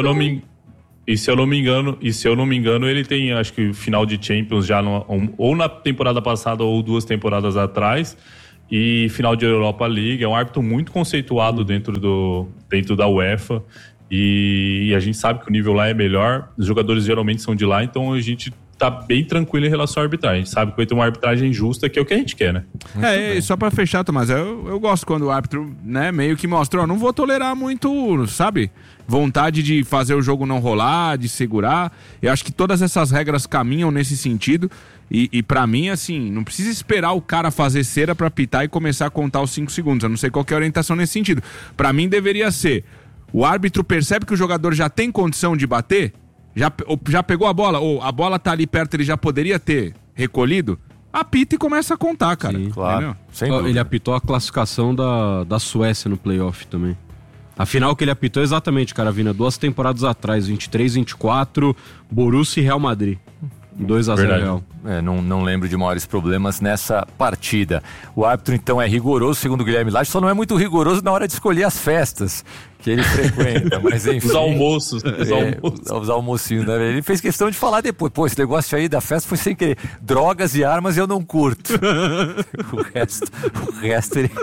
Speaker 11: E se eu não me engano, e se eu não me engano, ele tem, acho que final de Champions já no, ou na temporada passada ou duas temporadas atrás, e final de Europa League. É um árbitro muito conceituado dentro do dentro da UEFA. E, e a gente sabe que o nível lá é melhor. Os jogadores geralmente são de lá, então a gente tá bem tranquilo em relação à arbitragem. A gente sabe que vai ter uma arbitragem justa, que é o que a gente quer, né?
Speaker 2: É, e só pra fechar, Tomás, eu, eu gosto quando o árbitro, né, meio que mostra, ó, não vou tolerar muito, sabe? Vontade de fazer o jogo não rolar, de segurar. Eu acho que todas essas regras caminham nesse sentido. E, e pra mim, assim, não precisa esperar o cara fazer cera pra pitar e começar a contar os cinco segundos. Eu não sei qual que é a orientação nesse sentido. Pra mim, deveria ser, o árbitro percebe que o jogador já tem condição de bater, Já, já pegou a bola, ou a bola tá ali perto, ele já poderia ter recolhido, apita e começa a contar, cara.
Speaker 1: Sim, claro. Ele apitou a classificação da, da Suécia no playoff também. A final que ele apitou exatamente, Caravina, duas temporadas atrás, vinte e três, vinte e quatro, Borussia e Real Madrid. dois a zero Real.
Speaker 3: É, não, não lembro de maiores problemas nessa partida. O árbitro, então, é rigoroso, segundo o Guilherme Lage, só não é muito rigoroso na hora de escolher as festas que ele frequenta, mas enfim.
Speaker 11: Os almoços. Os,
Speaker 3: é,
Speaker 11: almoços.
Speaker 3: os almocinhos, né? Ele fez questão de falar depois, pô, esse negócio aí da festa foi sem querer. Drogas e armas eu não curto. o resto, o resto ele...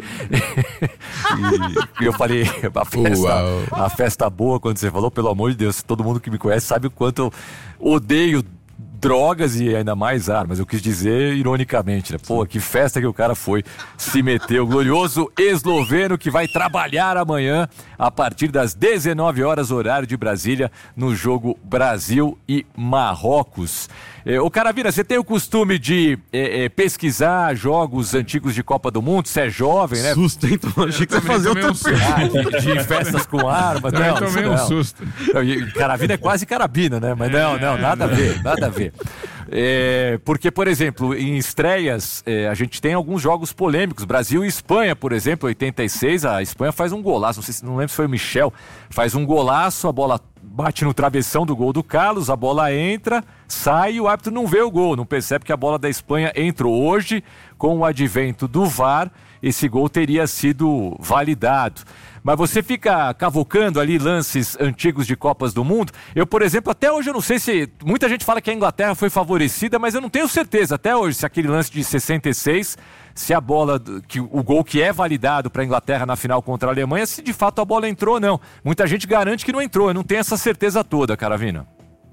Speaker 3: e eu falei, a festa, a festa boa, quando você falou, pelo amor de Deus, todo mundo que me conhece sabe o quanto eu odeio drogas e ainda mais armas. Eu quis dizer ironicamente, né? Pô, que festa que o cara foi se meter. O glorioso esloveno que vai trabalhar amanhã a partir das dezenove horas, horário de Brasília, no jogo Brasil e Marrocos. É, ô Caravina, você tem o costume de é, é, pesquisar jogos antigos de Copa do Mundo? Você é jovem, né?
Speaker 1: Susto, hein? Então, achei que você fazia outra
Speaker 2: um
Speaker 3: ah, de, de festas com armas. Não,
Speaker 2: eu tomei um susto.
Speaker 3: Não, Caravina é quase carabina, né? Mas não, não, nada a ver, nada a ver. É, porque, por exemplo, em estreias, é, a gente tem alguns jogos polêmicos. Brasil e Espanha, por exemplo, oitenta e seis, a Espanha faz um golaço, não sei se, não lembro se foi o Michel, faz um golaço, a bola bate no travessão do gol do Carlos, a bola entra, sai e o árbitro não vê o gol, não percebe que a bola da Espanha entrou. Hoje, com o advento do V A R, esse gol teria sido validado. Mas você fica cavocando ali lances antigos de Copas do Mundo. Eu, por exemplo, até hoje eu não sei se... Muita gente fala que a Inglaterra foi favorecida, mas eu não tenho certeza até hoje se aquele lance de sessenta e seis, se a bola, que, o gol que é validado para a Inglaterra na final contra a Alemanha, se de fato a bola entrou ou não. Muita gente garante que não entrou, eu não tenho essa certeza toda, Caravina.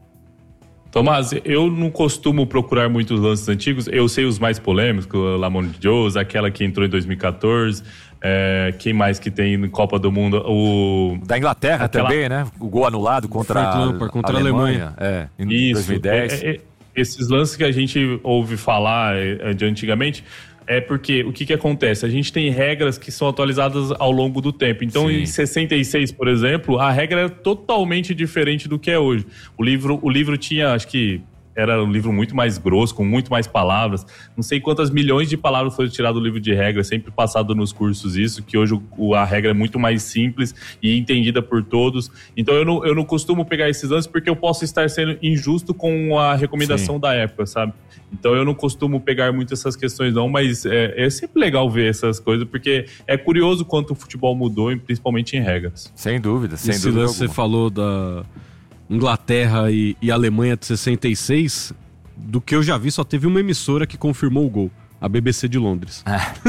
Speaker 11: Tomás, eu não costumo procurar muitos lances antigos, eu sei os mais polêmicos, o Lamont Jones, aquela que entrou em dois mil e catorze, é, quem mais que tem na Copa do Mundo? O...
Speaker 3: Da Inglaterra aquela... também, né? O gol anulado contra, a,
Speaker 1: contra a Alemanha.
Speaker 3: É, em
Speaker 11: Isso,
Speaker 3: dois mil e dez.
Speaker 11: É, é, esses lances que a gente ouve falar é, de antigamente... É porque o que, que acontece? A gente tem regras que são atualizadas ao longo do tempo. Então, Sim. em sessenta e seis, por exemplo, a regra é totalmente diferente do que é hoje. O livro, o livro tinha, acho que, era um livro muito mais grosso, com muito mais palavras. Não sei quantas milhões de palavras foram tiradas do livro de regra, sempre passado nos cursos isso, que hoje o, a regra é muito mais simples e entendida por todos. Então eu não, eu não costumo pegar esses lances porque eu posso estar sendo injusto com a recomendação Sim. da época, sabe? Então eu não costumo pegar muito essas questões não, mas é, é sempre legal ver essas coisas, porque é curioso quanto o futebol mudou, principalmente em regras.
Speaker 3: Sem dúvida, sem
Speaker 1: Esse
Speaker 3: dúvida
Speaker 1: lance você falou da Inglaterra e, e Alemanha de sessenta e seis, do que eu já vi só teve uma emissora que confirmou o gol. A B B C de Londres.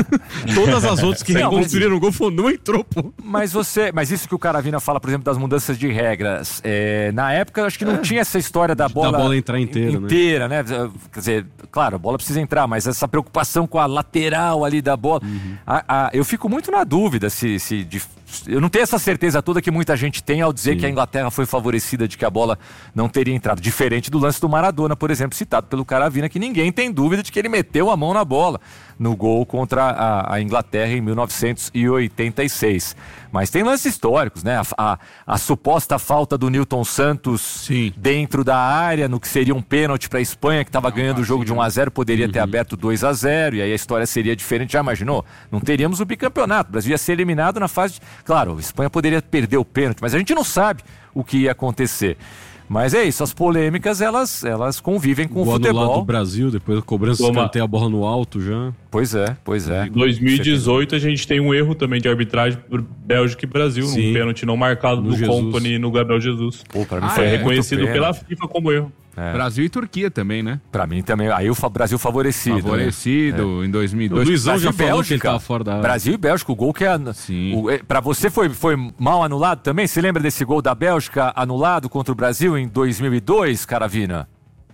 Speaker 1: É. Todas as outras que reconstruíram o gol falou, não entrou, pô.
Speaker 3: Mas você, mas isso que o Caravina fala, por exemplo, das mudanças de regras, é, na época eu acho que não é. tinha essa história da bola,
Speaker 1: da bola entrar inteira,
Speaker 3: inteira né? né? Quer dizer, claro, a bola precisa entrar, mas essa preocupação com a lateral ali da bola. Uhum. A, a, eu fico muito na dúvida se, se de, eu não tenho essa certeza toda que muita gente tem ao dizer Sim. que a Inglaterra foi favorecida de que a bola não teria entrado. Diferente do lance do Maradona, por exemplo, citado pelo Caravina, que ninguém tem dúvida de que ele meteu a mão na bola no gol contra a, a Inglaterra em mil novecentos e oitenta e seis. Mas tem lances históricos, né? A, a, a suposta falta do Nilton Santos Sim. dentro da área, no que seria um pênalti para a Espanha, que estava ganhando o jogo de um a zero, poderia uhum. ter aberto dois a zero, e aí a história seria diferente. Já imaginou? Não teríamos o bicampeonato. O Brasil ia ser eliminado na fase... De... Claro, a Espanha poderia perder o pênalti, mas a gente não sabe o que ia acontecer. Mas é isso, as polêmicas, elas, elas convivem com o, o futebol.
Speaker 1: Anulado do Brasil, depois a cobrança de canteia a bola no alto já.
Speaker 3: Pois é, pois é.
Speaker 11: Em dois mil e dezoito a gente tem um erro também de arbitragem por Bélgica e Brasil, Sim. num pênalti não marcado do Company no Gabriel Jesus. Pô, pra mim ah, foi é, reconhecido pela FIFA como erro.
Speaker 2: É. Brasil e Turquia também, né?
Speaker 3: Pra mim também. Aí o Brasil favorecido.
Speaker 2: Favorecido né? em dois mil e dois.
Speaker 1: O Luizão
Speaker 3: Brasil
Speaker 1: já falou
Speaker 3: Bélgica,
Speaker 1: que ele tava fora da área.
Speaker 3: Brasil e Bélgica, o gol que é...
Speaker 2: Sim.
Speaker 3: O, pra você foi, foi mal anulado também? Você lembra desse gol da Bélgica anulado contra o Brasil em dois mil e dois, Caravina?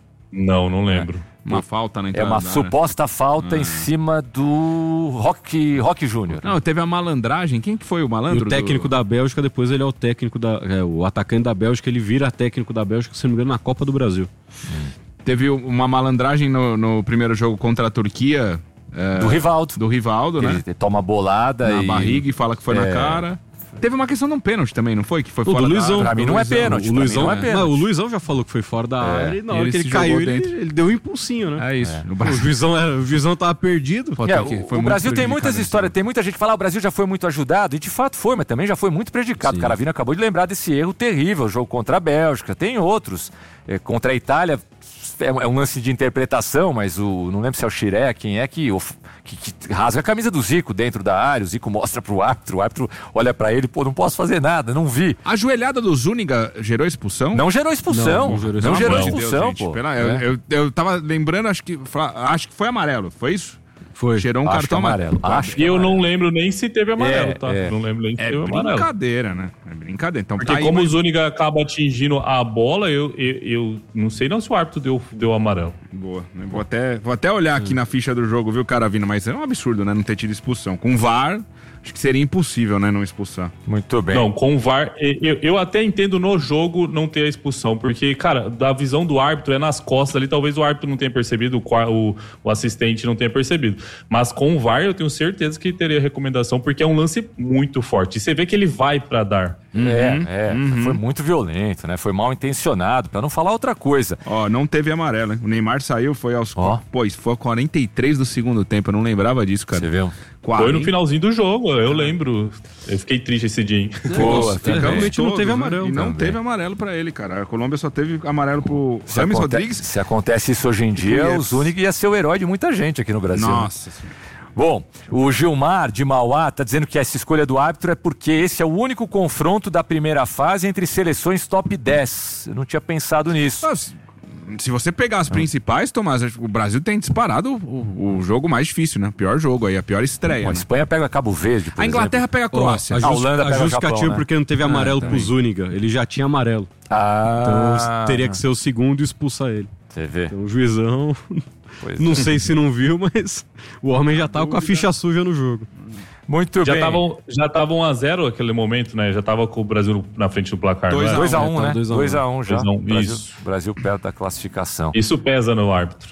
Speaker 11: Não, não lembro.
Speaker 2: É. Uma falta na entrada.
Speaker 3: É uma suposta falta ah. em cima do Roque, Roque Júnior.
Speaker 2: Não, teve a malandragem. Quem que foi o malandro?
Speaker 1: E o técnico do... da Bélgica, depois ele é o técnico da... É, o atacante da Bélgica, ele vira técnico da Bélgica, se não me engano, na Copa do Brasil.
Speaker 2: Hum. Teve uma malandragem no, no primeiro jogo contra a Turquia.
Speaker 3: É, do Rivaldo.
Speaker 2: Do Rivaldo, né?
Speaker 3: Ele toma bolada
Speaker 2: na
Speaker 3: e...
Speaker 2: barriga e fala que foi é... na cara. Teve uma questão de um pênalti também, não foi? Que foi
Speaker 1: o
Speaker 2: fora
Speaker 1: Luizão,
Speaker 2: da
Speaker 3: área. Pra mim não é pênalti.
Speaker 1: O Luizão,
Speaker 3: não é pênalti.
Speaker 1: Não, o Luizão já falou que foi fora da é. área e na hora ele que ele caiu, ele, ele deu um impulsinho, né?
Speaker 2: É isso.
Speaker 1: É. O, juizão era, o juizão tava perdido.
Speaker 3: É, o foi o Brasil tem muitas histórias, tem muita gente que fala, ah, o Brasil já foi muito ajudado, e de fato foi, mas também já foi muito prejudicado. Sim. O Caravina acabou de lembrar desse erro terrível, o jogo contra a Bélgica, tem outros. É, contra a Itália, é um lance de interpretação, mas o, não lembro se é o Chiré, quem é que, que, que rasga a camisa do Zico dentro da área, o Zico mostra pro árbitro, o árbitro olha pra ele, pô, não posso fazer nada, não vi.
Speaker 2: A joelhada do Zúñiga gerou expulsão?
Speaker 3: Não gerou expulsão, não, não gerou, não gerou expulsão,
Speaker 2: Deus,
Speaker 3: pô.
Speaker 2: Pela, é. eu, eu, eu tava lembrando, acho que, acho que foi amarelo, foi isso?
Speaker 1: Foi.
Speaker 2: Gerou um
Speaker 3: acho
Speaker 2: cartão
Speaker 3: amarelo.
Speaker 11: Acho que eu
Speaker 3: amarelo.
Speaker 11: não lembro nem se teve amarelo,
Speaker 3: é,
Speaker 11: tá?
Speaker 3: É.
Speaker 11: Não lembro nem se
Speaker 2: é
Speaker 11: teve amarelo. É
Speaker 2: brincadeira, né? É brincadeira. Então,
Speaker 11: porque
Speaker 2: tá aí,
Speaker 11: como
Speaker 2: mas...
Speaker 11: o Zúñiga acaba atingindo a bola, eu, eu, eu não sei não se o árbitro deu, deu amarelo.
Speaker 2: Boa. Vou até, vou até olhar aqui na ficha do jogo, viu, Caravina? Mas é um absurdo, né? Não ter tido expulsão. Com V A R... Acho que seria impossível, né, não expulsar.
Speaker 3: Muito bem.
Speaker 11: Não, com o V A R, eu, eu até entendo no jogo não ter a expulsão, porque, cara, da visão do árbitro é nas costas ali, talvez o árbitro não tenha percebido, o, o, o assistente não tenha percebido. Mas com o V A R eu tenho certeza que teria recomendação, porque é um lance muito forte. E você vê que ele vai pra dar.
Speaker 3: Uhum, é, é uhum. Foi muito violento, né? Foi mal intencionado, pra não falar outra coisa.
Speaker 2: Ó, não teve amarelo, hein? O Neymar saiu, foi aos... Ó. Pô, isso foi quarenta e três do segundo tempo, eu não lembrava disso, cara.
Speaker 3: Você viu?
Speaker 11: Foi no finalzinho do jogo, eu lembro. Eu fiquei triste esse dia, hein?
Speaker 2: Pô, realmente não teve
Speaker 1: amarelo.
Speaker 2: E não também. teve amarelo pra ele, cara. A Colômbia só teve amarelo pro
Speaker 3: se
Speaker 2: Rames
Speaker 3: aconte...
Speaker 2: Rodrigues.
Speaker 3: Se acontece isso hoje em dia, o Zúñiga ia ser o herói de muita gente aqui no Brasil.
Speaker 2: Nossa.
Speaker 3: Né? Bom, o Gilmar de Mauá tá dizendo que essa escolha do árbitro é porque esse é o único confronto da primeira fase entre seleções top dez. Eu não tinha pensado nisso.
Speaker 2: Nossa. Se você pegar as principais, Tomás, o Brasil tem disparado o, o jogo mais difícil, né? O pior jogo aí, a pior estreia. Bom,
Speaker 3: a
Speaker 2: né?
Speaker 3: Espanha pega Cabo Verde, por
Speaker 2: A Inglaterra
Speaker 3: exemplo.
Speaker 2: pega a Croácia.
Speaker 1: Oh, a,
Speaker 3: a Holanda pega
Speaker 1: a justificativa
Speaker 3: Japão, né?
Speaker 1: porque não teve amarelo
Speaker 2: ah,
Speaker 1: pro Zúñiga. Ele já tinha amarelo.
Speaker 3: Ah.
Speaker 1: Então teria que ser o segundo e expulsar ele.
Speaker 3: Você vê.
Speaker 1: Então o juizão... Pois não é. sei se não viu, mas o homem já tava com a ficha suja no jogo.
Speaker 3: Muito
Speaker 11: já
Speaker 3: bem.
Speaker 11: Tavam, já tava um a zero naquele momento, né? Já tava com o Brasil na frente do placar.
Speaker 3: dois a um, né?
Speaker 1: dois a um
Speaker 3: já.
Speaker 11: dois a um,
Speaker 3: Brasil,
Speaker 11: isso.
Speaker 3: Brasil perto da classificação.
Speaker 11: Isso pesa no árbitro.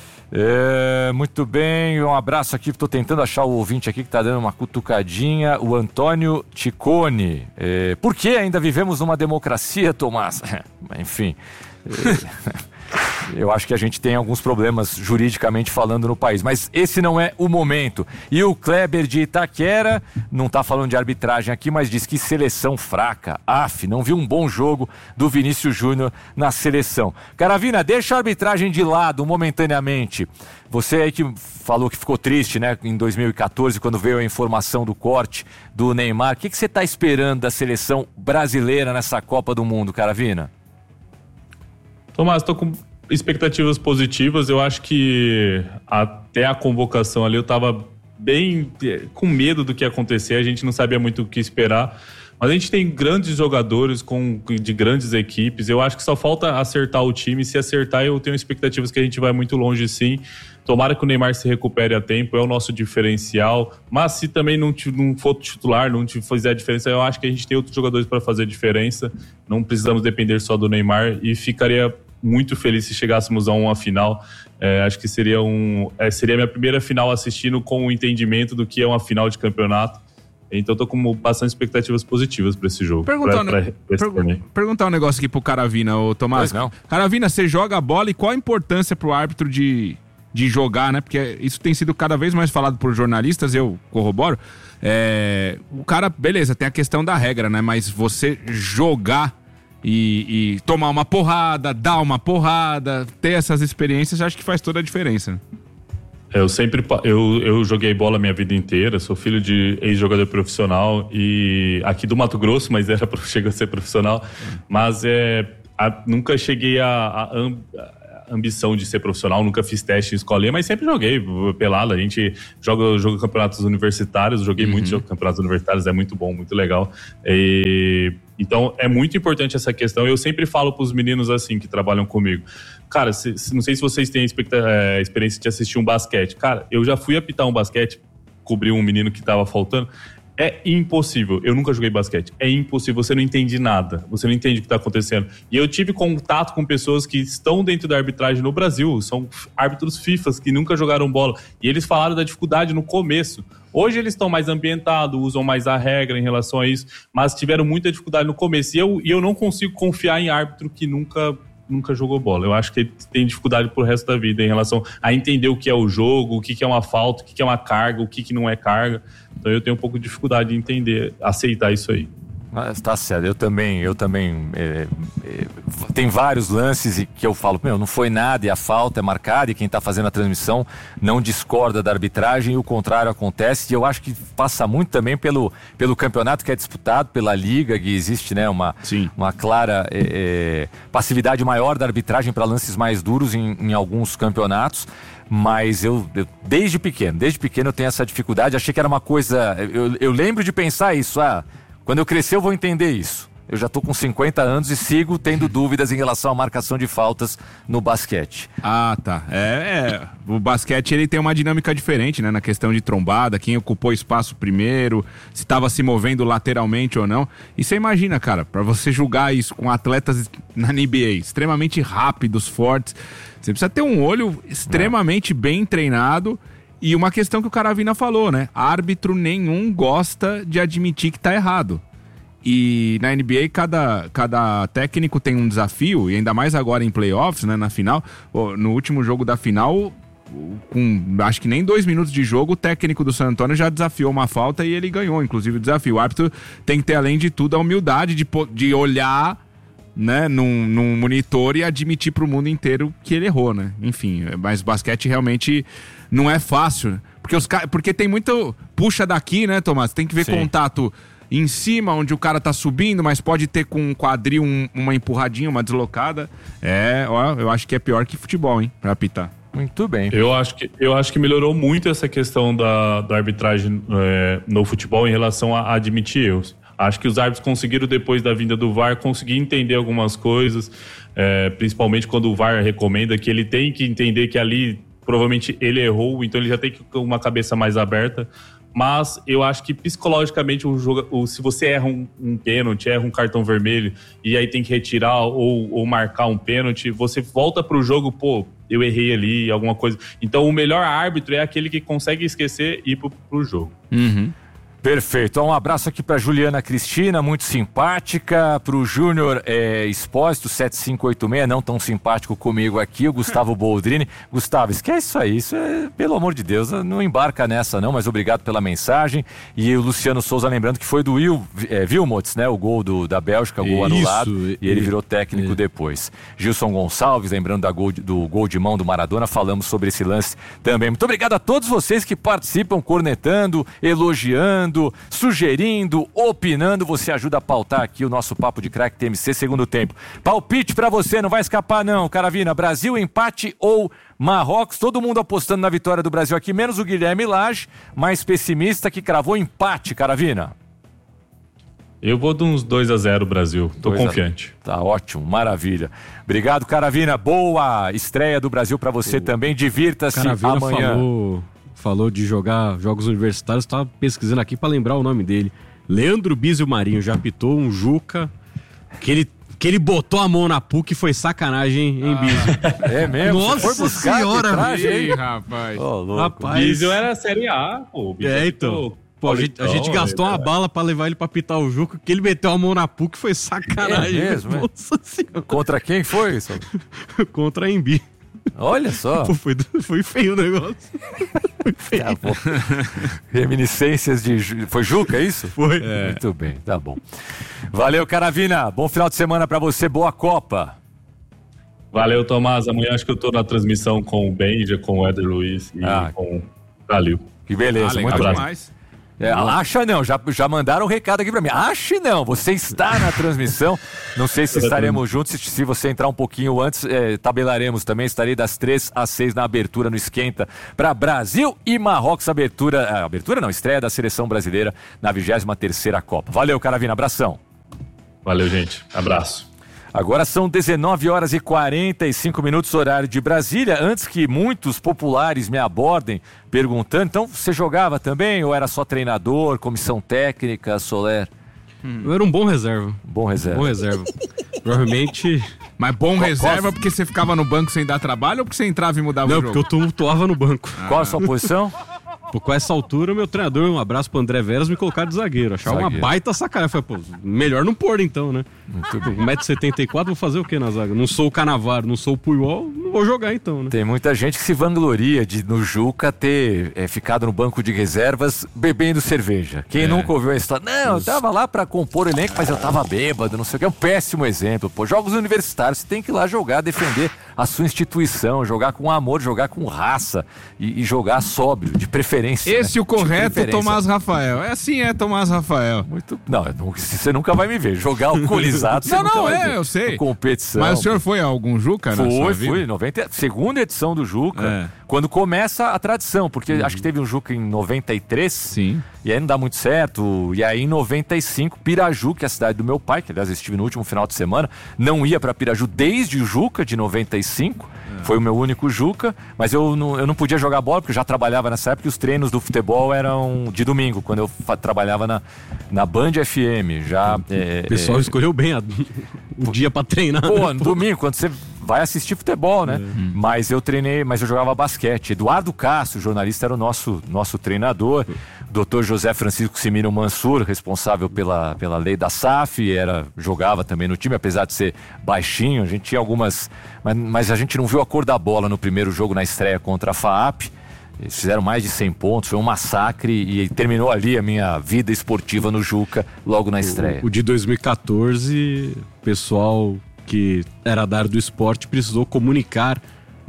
Speaker 3: É, muito bem, um abraço aqui, estou tentando achar o ouvinte aqui que está dando uma cutucadinha, o Antônio Ticone. É, por que ainda vivemos numa democracia, Tomás? Enfim... É... eu acho que a gente tem alguns problemas juridicamente falando no país, mas esse não é o momento. E o Kleber de Itaquera não está falando de arbitragem aqui, mas diz que seleção fraca. Af, não viu um bom jogo do Vinícius Júnior na seleção. Caravina, deixa a arbitragem de lado momentaneamente. Você aí que falou que ficou triste, né, em dois mil e catorze, quando veio a informação do corte do Neymar. O que, que você está esperando da seleção brasileira nessa Copa do Mundo, Caravina?
Speaker 11: Tomás, estou com expectativas positivas. Eu acho que até a convocação ali eu estava bem com medo do que ia acontecer. A gente não sabia muito o que esperar. Mas a gente tem grandes jogadores com, de grandes equipes. Eu acho que só falta acertar o time. Se acertar, eu tenho expectativas que a gente vai muito longe, sim. Tomara que o Neymar se recupere a tempo, é o nosso diferencial. Mas se também não, não for titular, não fizer a diferença, eu acho que a gente tem outros jogadores para fazer a diferença. Não precisamos depender só do Neymar. E ficaria muito feliz se chegássemos a uma final. É, acho que seria, um, é, seria a minha primeira final assistindo com o entendimento do que é uma final de campeonato. Então eu tô com bastante expectativas positivas para esse jogo.
Speaker 2: Perguntar,
Speaker 11: pra, pra, pra
Speaker 2: pergu- perguntar um negócio aqui pro Caravina, ô Tomás. Não. Caravina, você joga a bola e qual a importância pro árbitro de, de jogar, né? Porque isso tem sido cada vez mais falado por jornalistas, eu corroboro. É, o cara, beleza, tem a questão da regra, né? Mas você jogar e, e tomar uma porrada, dar uma porrada, ter essas experiências, acho que faz toda a diferença, né?
Speaker 11: Eu sempre eu, eu joguei bola a minha vida inteira, sou filho de ex-jogador profissional e aqui do Mato Grosso, mas era chega a ser profissional, mas é, a, nunca cheguei a, a, amb, a ambição de ser profissional, nunca fiz teste em escolinha, mas sempre joguei pelado. A gente joga, joga campeonatos universitários, joguei uhum. muitos campeonatos universitários, é muito bom, muito legal. E, então é muito importante essa questão. Eu sempre falo para os meninos assim que trabalham comigo. Cara, se, se, não sei se vocês têm é, experiência de assistir um basquete. Cara, eu já fui apitar um basquete, cobrir um menino que tava faltando. É impossível. Eu nunca joguei basquete. É impossível. Você não entende nada. Você não entende o que tá acontecendo. E eu tive contato com pessoas que estão dentro da arbitragem no Brasil. São árbitros FIFAs que nunca jogaram bola. E eles falaram da dificuldade no começo. Hoje eles estão mais ambientados, usam mais a regra em relação a isso. Mas tiveram muita dificuldade no começo. E eu, e eu não consigo confiar em árbitro que nunca... nunca jogou bola. Eu acho que ele tem dificuldade pro resto da vida em relação a entender o que é o jogo, o que é uma falta, o que é uma carga, o que não é carga. Então eu tenho um pouco de dificuldade de entender, aceitar isso aí.
Speaker 3: Mas tá certo, eu também, eu também é, é, tem vários lances e que eu falo, meu, não foi nada e a falta é marcada e quem tá fazendo a transmissão não discorda da arbitragem e o contrário acontece. E eu acho que passa muito também pelo, pelo campeonato que é disputado, pela liga, que existe, né, uma, uma clara é, é, passividade maior da arbitragem para lances mais duros em, em alguns campeonatos. Mas eu, eu, desde pequeno, desde pequeno eu tenho essa dificuldade. Achei que era uma coisa, eu, eu lembro de pensar isso, ah, quando eu crescer eu vou entender isso. Eu já tô com cinquenta anos e sigo tendo dúvidas em relação à marcação de faltas no basquete.
Speaker 2: Ah, tá. É, é, o basquete ele tem uma dinâmica diferente, né? Na questão de trombada, quem ocupou espaço primeiro, se estava se movendo lateralmente ou não. E você imagina, cara, para você julgar isso com atletas na N B A extremamente rápidos, fortes, você precisa ter um olho extremamente é. bem treinado. E uma questão que o Caravina falou, né? Árbitro nenhum gosta de admitir que tá errado. E na N B A, cada, cada técnico tem um desafio, e ainda mais agora em playoffs, né, na final. No último jogo da final, com acho que nem dois minutos de jogo, o técnico do San Antonio já desafiou uma falta e ele ganhou, inclusive, o desafio. O árbitro tem que ter, além de tudo, a humildade de, de olhar, né, num, num monitor e admitir pro mundo inteiro que ele errou, né? Enfim, mas basquete realmente não é fácil, porque, os, porque tem muito puxa daqui, né, Tomás? Tem que ver Sim. contato em cima, onde o cara tá subindo, mas pode ter com um quadril um, uma empurradinha, uma deslocada. É, ó, eu acho que é pior que futebol, hein, pra apitar.
Speaker 3: Muito bem.
Speaker 11: Eu acho que, eu acho que melhorou muito essa questão da, da arbitragem é, no futebol em relação a admitir erros. Acho que os árbitros conseguiram, depois da vinda do V A R, conseguir entender algumas coisas, é, principalmente quando o V A R recomenda que ele tem que entender que ali, provavelmente, ele errou, então ele já tem que ter uma cabeça mais aberta. Mas eu acho que psicologicamente, o jogo, o, se você erra um, um pênalti, erra um cartão vermelho, e aí tem que retirar ou, ou marcar um pênalti, você volta pro jogo, pô, eu errei ali, alguma coisa. Então o melhor árbitro é aquele que consegue esquecer e ir pro, pro jogo.
Speaker 2: Uhum.
Speaker 3: Perfeito. Um abraço aqui para Juliana Cristina, muito simpática. Para o Júnior é, Expósito, sete cinco oito seis, não tão simpático comigo aqui. O Gustavo Boldrini. Gustavo, esquece isso aí. Isso é, pelo amor de Deus, não embarca nessa não, mas obrigado pela mensagem. E o Luciano Souza lembrando que foi do Will, é, Wilmots, né? O gol do, da Bélgica, o gol
Speaker 1: isso,
Speaker 3: anulado. E, e ele virou técnico
Speaker 1: é.
Speaker 3: depois. Gilson Gonçalves, lembrando da gol, do gol de mão do Maradona. Falamos sobre esse lance também. Muito obrigado a todos vocês que participam, cornetando, elogiando, sugerindo, opinando. Você ajuda a pautar aqui o nosso Papo de Craque T M C segundo tempo. Palpite pra você, não vai escapar não, Caravina. Brasil, empate ou Marrocos? Todo mundo apostando na vitória do Brasil aqui, menos o Guilherme Lage, mais pessimista, que cravou empate, Caravina.
Speaker 11: Eu vou de uns dois a zero Brasil, tô confiante.
Speaker 3: Tá ótimo, maravilha. Obrigado, Caravina. Boa estreia do Brasil pra você o... também. Divirta-se
Speaker 1: Caravina
Speaker 3: amanhã.
Speaker 1: Falou... Falou de jogar jogos universitários, estava pesquisando aqui para lembrar o nome dele. Leandro Bizio Marinho já apitou um Juca que ele, que ele botou a mão na P U C e foi sacanagem, hein, Bizio?
Speaker 3: Ah, é mesmo?
Speaker 1: Nossa
Speaker 3: foi buscar
Speaker 1: senhora,
Speaker 3: arbitragem,
Speaker 2: Ei, rapaz.
Speaker 3: Oh, louco.
Speaker 1: Rapaz.
Speaker 11: Bizio era Série A, pô. Bizio
Speaker 1: é, então. Pô, a, gente, a gente gastou uma bala pra levar ele pra pitar o Juca, que ele meteu a mão na P U C, foi sacanagem.
Speaker 3: É mesmo,
Speaker 1: Nossa senhora.
Speaker 3: Contra quem foi isso?
Speaker 1: Contra a Embi.
Speaker 3: Olha só.
Speaker 1: Pô, foi, foi feio o negócio. Foi feio.
Speaker 3: Tá bom. Reminiscências de... Foi Juca, é isso?
Speaker 1: Foi.
Speaker 3: É. Muito bem, tá bom. Valeu, Caravina. Bom final de semana pra você. Boa Copa.
Speaker 11: Valeu, Tomás. Amanhã acho que eu tô na transmissão com o Benja, com o Éder Luiz e
Speaker 3: ah,
Speaker 11: com o Calil.
Speaker 3: Que beleza.
Speaker 2: Ah,
Speaker 3: muito
Speaker 2: bem.
Speaker 3: demais. É, acha não, já, já mandaram um recado aqui pra mim. Ache não, você está na transmissão. Não sei se estaremos juntos. Se, se você entrar um pouquinho antes, é, tabelaremos também. Estarei das três às seis na abertura no Esquenta para Brasil e Marrocos. Abertura, ah, abertura não, estreia da seleção brasileira na vigésima terceira Copa. Valeu, Caravina, abração.
Speaker 11: Valeu, gente. Abraço.
Speaker 3: Agora são dezenove horas e quarenta e cinco minutos, horário de Brasília. Antes que muitos populares me abordem perguntando, então você jogava também ou era só treinador, comissão técnica, Soler?
Speaker 1: Hum. Eu era um bom reserva.
Speaker 3: Bom reserva.
Speaker 1: Bom reserva. Provavelmente...
Speaker 2: Mas bom
Speaker 3: Qual,
Speaker 2: reserva
Speaker 3: qual...
Speaker 2: porque você ficava no banco sem dar trabalho ou porque você entrava e mudava
Speaker 1: Não,
Speaker 2: o jogo?
Speaker 1: Não, porque eu tumultuava no banco.
Speaker 3: Ah. Qual a sua posição?
Speaker 1: Pô, com essa altura, meu treinador, um abraço pro André Veras, me colocar de zagueiro. Achava zagueiro. Uma baita sacanagem. Falei, pô, melhor não pôr então, né?
Speaker 3: Muito bem.
Speaker 1: um metro e setenta e quatro, vou fazer o quê na zaga? Não sou o Canavaro, não sou o Puyol, não vou jogar então, né?
Speaker 3: Tem muita gente que se vangloria de, no Juca, ter é, ficado no banco de reservas bebendo cerveja. Quem é. nunca ouviu a história? Não, eu tava lá pra compor o elenco, mas eu tava bêbado, não sei o que. É um péssimo exemplo. Pô, jogos universitários, você tem que ir lá jogar, defender a sua instituição, jogar com amor, jogar com raça e, e jogar sóbrio, de preferência.
Speaker 2: Esse
Speaker 3: né?
Speaker 2: o correto, Tomás Rafael. É assim, é Tomás Rafael.
Speaker 3: Muito... Não, você nunca vai me ver. Jogar alcoolizado, você
Speaker 2: não,
Speaker 3: nunca
Speaker 2: não,
Speaker 3: vai
Speaker 2: é,
Speaker 3: ver.
Speaker 2: eu sei.
Speaker 3: Competição.
Speaker 2: Mas o senhor foi a algum Juca?
Speaker 3: Foi, fui. noventa, segunda edição do Juca. É. Quando começa a tradição, porque uhum. acho que teve um Juca em noventa e três.
Speaker 2: Sim.
Speaker 3: E aí não dá muito certo. E aí em noventa e cinco, Piraju, que é a cidade do meu pai, que aliás eu estive no último final de semana, não ia pra Piraju desde o Juca de noventa e cinco. É. Foi o meu único Juca, mas eu não, eu não podia jogar bola, porque eu já trabalhava nessa época e os treinos do futebol eram de domingo, quando eu fa- trabalhava na, na Band F M. Já, é,
Speaker 1: o pessoal
Speaker 3: é,
Speaker 1: escolheu bem a, o dia pra treinar.
Speaker 3: Pô,
Speaker 1: né?
Speaker 3: no domingo, quando você vai assistir futebol, né? É. Mas eu treinei, mas eu jogava basquete. Eduardo Castro, jornalista, era o nosso, nosso treinador. doutor José Francisco Simino Mansur, responsável pela, pela lei da S A F, era, jogava também no time, apesar de ser baixinho. A gente tinha algumas... Mas, mas a gente não viu a cor da bola no primeiro jogo na estreia contra a FAAP. Eles fizeram mais de cem pontos, foi um massacre e terminou ali a minha vida esportiva no Juca, logo na estreia.
Speaker 1: O, o de dois mil e catorze, o pessoal que era da área do esporte precisou comunicar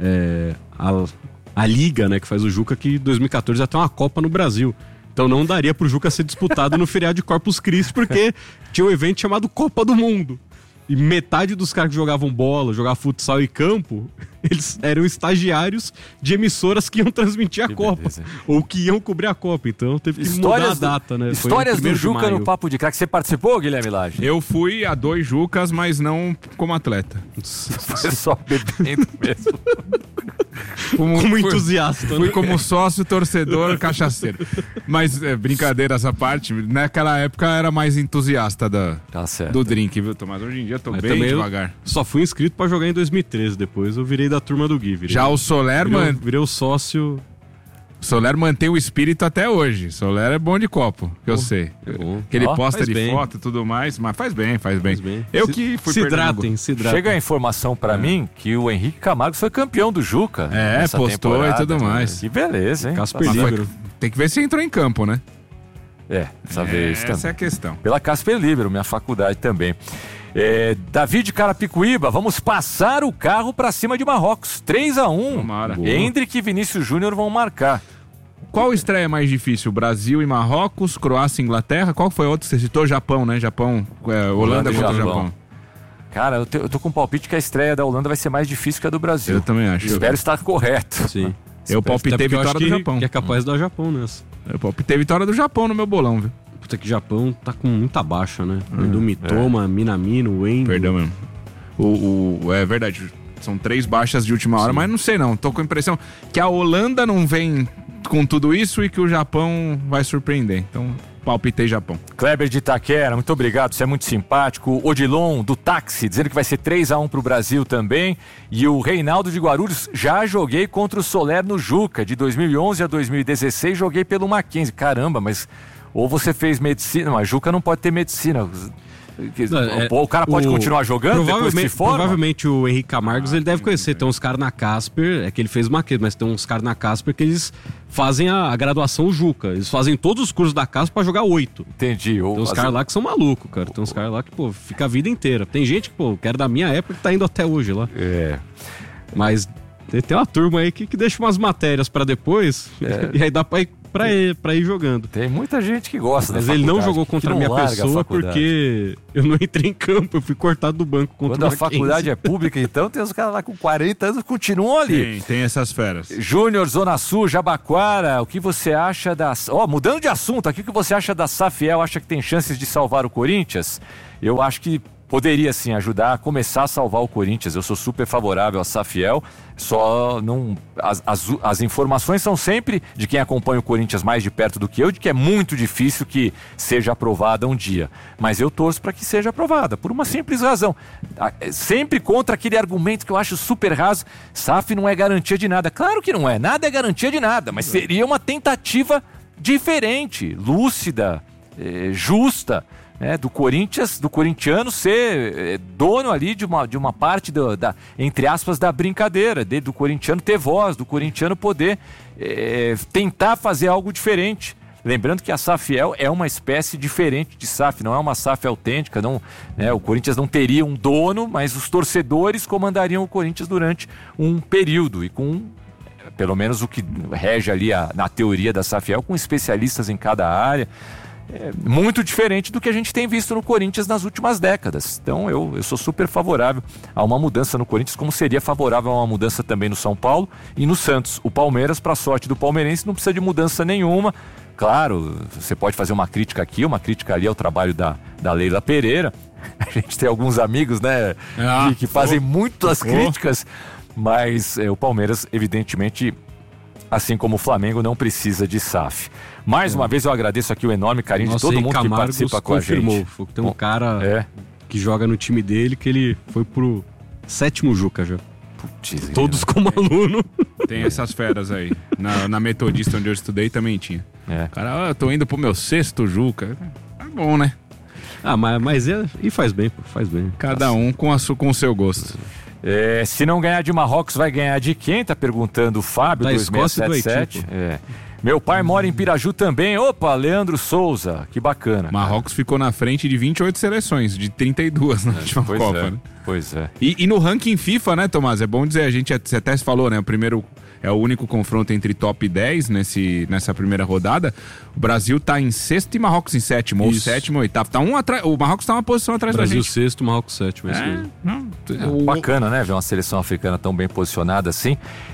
Speaker 1: é, a, a liga, né, que faz o Juca, que dois mil e catorze ia ter uma Copa no Brasil. Então não daria pro Juca ser disputado no feriado de Corpus Christi, porque tinha um evento chamado Copa do Mundo. E metade dos caras que jogavam bola, jogavam futsal e campo, eles eram estagiários de emissoras que iam transmitir a que Copa. Beleza. Ou que iam cobrir a Copa. Então teve que
Speaker 3: histórias
Speaker 1: mudar a data, né?
Speaker 3: Histórias do Juca no Papo de Craque. Você participou, Guilherme Lage?
Speaker 2: Eu fui a dois Jucas, mas não como atleta.
Speaker 3: Foi só bebendo mesmo.
Speaker 1: Como, como entusiasta.
Speaker 2: Fui, fui como sócio, torcedor, cachaceiro. Mas, é, brincadeiras à parte, naquela época era mais entusiasta da,
Speaker 3: tá
Speaker 2: do drink, viu, Tomás? Hoje em dia eu tô mas bem devagar.
Speaker 1: Só fui inscrito pra jogar em dois mil e treze, depois eu virei da turma do Gui. Virei,
Speaker 2: Já o Soler,
Speaker 1: virei,
Speaker 2: mano...
Speaker 1: Virei o sócio...
Speaker 2: Soler mantém o espírito até hoje. Soler é bom de copo, que eu oh, sei.
Speaker 1: Bom.
Speaker 2: Que ele
Speaker 1: oh,
Speaker 2: posta de
Speaker 1: bem.
Speaker 2: foto e tudo mais, mas faz bem, faz bem. Faz bem. Eu
Speaker 1: se,
Speaker 2: que fui
Speaker 1: se hidratem, se hidratem.
Speaker 3: Chega a informação pra é. mim que o Henrique Camargo foi campeão do Juca.
Speaker 2: É, postou e tudo mais.
Speaker 3: Que beleza, hein?
Speaker 1: Casper Libero.
Speaker 2: Tem que ver se entrou em campo, né?
Speaker 3: É, dessa
Speaker 2: é,
Speaker 3: vez
Speaker 2: essa
Speaker 3: também.
Speaker 2: é a questão.
Speaker 3: Pela Casper Libero, minha faculdade também. É, David Carapicuíba, vamos passar o carro pra cima de Marrocos. três a um.
Speaker 2: Tomara.
Speaker 3: Hendrick e Vinícius Júnior vão marcar.
Speaker 2: Qual estreia mais difícil? Brasil e Marrocos, Croácia e Inglaterra? Qual foi outro? Você citou Japão, né? Japão, é, Holanda, Holanda contra o Japão. Japão.
Speaker 3: Cara, eu, te, eu tô com um palpite que a estreia da Holanda vai ser mais difícil que a do Brasil.
Speaker 2: Eu também acho.
Speaker 3: Espero estar correto.
Speaker 1: Sim.
Speaker 2: Eu palpitei vitória do
Speaker 1: que,
Speaker 2: Japão.
Speaker 1: Que é capaz do Japão nessa.
Speaker 2: Eu palpitei vitória do Japão no meu bolão, viu?
Speaker 1: Puta que Japão tá com muita baixa, né? Hum, do Mitoma, é. Minamino, Wendel.
Speaker 2: Perdão mesmo. O, o, é verdade, são três baixas de última hora, Sim. mas não sei não. Tô com a impressão que a Holanda não vem com tudo isso e que o Japão vai surpreender. Então, palpitei Japão.
Speaker 3: Kleber de Itaquera, muito obrigado, você é muito simpático. Odilon, do táxi, dizendo que vai ser três a um pro Brasil também. E o Reinaldo de Guarulhos, já joguei contra o Soler no Juca, de dois mil e onze a dois mil e dezesseis, joguei pelo Mackenzie. Caramba, mas ou você fez medicina, mas Juca não pode ter medicina. Não, é, o cara pode o, continuar jogando depois que se forma?
Speaker 1: Provavelmente o Henrique Camargos ele deve conhecer. Tem uns caras na Casper, é que ele fez Mackenzie, mas tem uns caras na Casper que eles fazem a, a graduação Juca. Eles fazem todos os cursos da Casper pra jogar oito.
Speaker 3: Entendi.
Speaker 1: Tem uns caras lá que são malucos, cara. Tem uns caras lá que, pô, fica a vida inteira. Tem gente que, pô, que era da minha época que tá indo até hoje lá.
Speaker 3: É.
Speaker 1: Mas tem uma turma aí que, que deixa umas matérias pra depois é. E aí dá pra ir Pra ir, pra ir jogando.
Speaker 3: Tem muita gente que gosta
Speaker 1: Mas
Speaker 3: da
Speaker 1: ele não jogou contra a minha pessoa
Speaker 3: a
Speaker 1: porque eu não entrei em campo, eu fui cortado do banco contra
Speaker 3: Quando
Speaker 1: o
Speaker 3: a faculdade é pública, então tem os caras lá com quarenta anos que continuam ali.
Speaker 2: Tem, tem essas feras.
Speaker 3: Júnior, Zona Sul, Jabaquara, o que você acha da... Ó, oh, mudando de assunto aqui, o que você acha da Safiel? Acha que tem chances de salvar o Corinthians? Eu acho que poderia sim ajudar a começar a salvar o Corinthians. Eu sou super favorável a Safiel, só não... As, as, as informações são sempre de quem acompanha o Corinthians mais de perto do que eu, de que é muito difícil que seja aprovada um dia. Mas eu torço para que seja aprovada, por uma simples razão. Sempre contra aquele argumento que eu acho super raso, S A F não é garantia de nada. Claro que não é, nada é garantia de nada, mas seria uma tentativa diferente, lúcida, é, justa, É, do Corinthians, do corintiano ser é, dono ali de uma, de uma parte do, da, entre aspas, da brincadeira, de, do corintiano ter voz, do corintiano poder é, tentar fazer algo diferente. Lembrando que a Safiel é uma espécie diferente de S A F, não é uma S A F autêntica, não, né, o Corinthians não teria um dono, mas os torcedores comandariam o Corinthians durante um período e com, pelo menos o que rege ali a, na teoria da Safiel, com especialistas em cada área. É muito diferente do que a gente tem visto no Corinthians nas últimas décadas. Então eu, eu sou super favorável a uma mudança no Corinthians, como seria favorável a uma mudança também no São Paulo e no Santos. O Palmeiras, para sorte do palmeirense, não precisa de mudança nenhuma. Claro, você pode fazer uma crítica aqui, uma crítica ali ao trabalho da, da Leila Pereira. A gente tem alguns amigos, né,
Speaker 2: ah,
Speaker 3: que, que fazem
Speaker 2: oh,
Speaker 3: muitas
Speaker 2: oh.
Speaker 3: críticas, mas é, o Palmeiras, evidentemente, assim como o Flamengo, não precisa de S A F. Mais uma vez eu agradeço aqui o enorme carinho
Speaker 1: Nossa,
Speaker 3: de todo mundo
Speaker 1: Camargos
Speaker 3: que participa com
Speaker 1: confirmou.
Speaker 3: a gente.
Speaker 1: Tem um cara
Speaker 3: é.
Speaker 1: que joga no time dele que ele foi pro sétimo Juca já.
Speaker 3: Putz,
Speaker 1: todos como aluno.
Speaker 2: Tem essas feras aí. Na, na Metodista, onde eu estudei, também tinha.
Speaker 3: É.
Speaker 2: Cara, ah, eu tô indo pro meu sexto Juca. Tá bom, né?
Speaker 1: Ah, mas, mas é, e faz bem, pô, faz bem.
Speaker 2: Cada um com, a, com o seu gosto.
Speaker 3: É, se não ganhar de Marrocos, vai ganhar de quem? Tá perguntando o Fábio,
Speaker 1: da
Speaker 3: dois seis sete sete. É. Meu pai mora em Piraju também. Opa, Leandro Souza, que bacana.
Speaker 2: Marrocos ficou na frente de vinte e oito seleções, de trinta e duas na última
Speaker 3: pois
Speaker 2: Copa.
Speaker 3: É,
Speaker 2: né?
Speaker 3: Pois é.
Speaker 2: E, e no ranking FIFA, né, Tomás? É bom dizer, a gente você até falou, né? O primeiro é o único confronto entre top dez nesse, nessa primeira rodada. O Brasil tá em sexto e Marrocos em sétimo, Isso. ou sétimo, ou oitavo. Tá um atrás. O Marrocos tá uma posição atrás
Speaker 1: Brasil
Speaker 2: da gente.
Speaker 1: Brasil sexto, Marrocos sétimo. É,
Speaker 2: é, não,
Speaker 3: é o... Bacana, né? Ver uma seleção africana tão bem posicionada assim.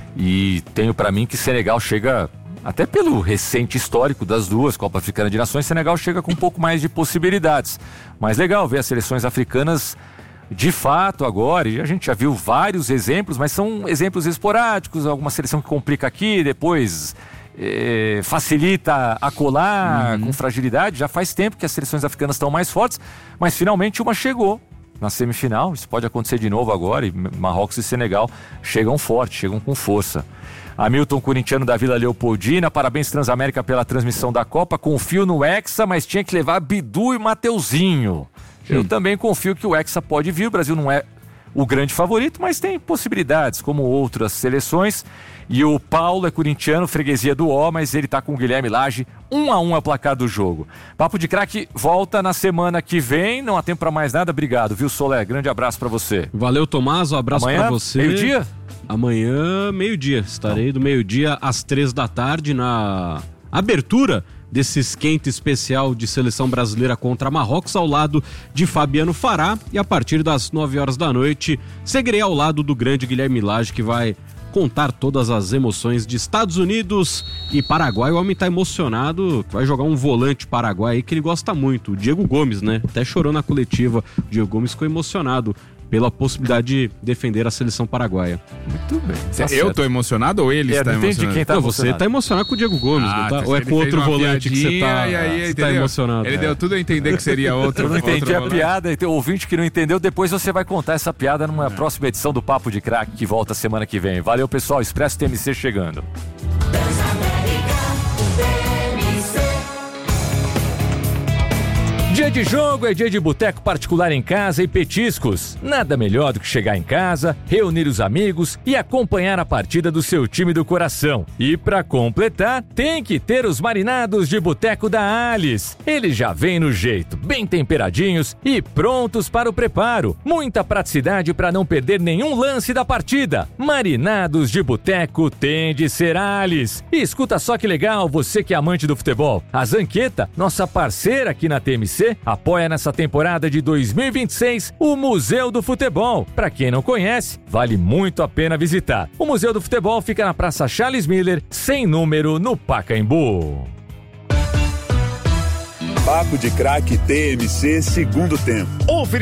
Speaker 3: E tenho pra mim que Senegal chega. Até pelo recente histórico das duas, Copa Africana de Nações, Senegal chega com um pouco mais de possibilidades. Mas legal ver as seleções africanas de fato agora, e a gente já viu vários exemplos, mas são exemplos esporádicos, alguma seleção que complica aqui, depois é, facilita a colar uhum. com fragilidade. Já faz tempo que as seleções africanas estão mais fortes, mas finalmente uma chegou. na semifinal. Isso pode acontecer de novo agora, e Marrocos e Senegal chegam forte, chegam com força. Hamilton, corintiano da Vila Leopoldina, parabéns Transamérica pela transmissão da Copa, confio no Hexa, mas tinha que levar Bidu e Mateuzinho. Eu hum. também confio que o Hexa pode vir, o Brasil não é o grande favorito, mas tem possibilidades, como outras seleções. E o Paulo é corintiano, freguesia do O, mas ele tá com o Guilherme Lage, um a um é o placar do jogo. Papo de Craque volta na semana que vem, não há tempo para mais nada, obrigado, viu, Solé? Grande abraço para você.
Speaker 1: Valeu, Tomás, um abraço para você.
Speaker 3: Meio-dia?
Speaker 1: Amanhã, meio-dia, estarei do meio-dia às três da tarde na abertura desse esquente especial de seleção brasileira contra Marrocos, ao lado de Fabiano Fará, e a partir das nove horas da noite seguirei ao lado do grande Guilherme Lage, que vai contar todas as emoções de Estados Unidos e Paraguai. O homem tá emocionado, vai jogar um volante paraguai aí que ele gosta muito, o Diego Gomes, né? Até chorou na coletiva, o Diego Gomes ficou emocionado pela possibilidade de defender a seleção paraguaia.
Speaker 3: Muito bem.
Speaker 2: Tá eu certo. Tô emocionado ou ele é, está emocionado?
Speaker 3: Quem tá
Speaker 1: não,
Speaker 3: emocionado?
Speaker 1: Você tá emocionado com o Diego Gomes,
Speaker 2: ah,
Speaker 1: não tá?
Speaker 2: tá,
Speaker 1: Ou é com outro volante que você tá,
Speaker 2: e aí,
Speaker 1: você tá emocionado?
Speaker 2: Ele
Speaker 1: é.
Speaker 2: deu tudo a entender que seria outro.
Speaker 3: Eu não entendi
Speaker 2: outro
Speaker 3: a
Speaker 2: volante.
Speaker 3: piada, e tem ouvinte que não entendeu, depois você vai contar essa piada numa é. próxima edição do Papo de Craque, que volta semana que vem. Valeu, pessoal, Expresso T M C chegando. Dia de jogo é dia de boteco particular em casa e petiscos. Nada melhor do que chegar em casa, reunir os amigos e acompanhar a partida do seu time do coração. E para completar, tem que ter os marinados de boteco da Alice. Eles já vêm no jeito, bem temperadinhos e prontos para o preparo. Muita praticidade para não perder nenhum lance da partida. Marinados de boteco tem de ser Alice. E escuta só que legal, você que é amante do futebol. A Zanqueta, nossa parceira aqui na T M C, apoia nessa temporada de dois mil e vinte e seis o Museu do Futebol. Para quem não conhece, vale muito a pena visitar. O Museu do Futebol fica na Praça Charles Miller, sem número, no Pacaembu.
Speaker 5: Papo de Craque T M C, segundo tempo.
Speaker 4: Oferecimento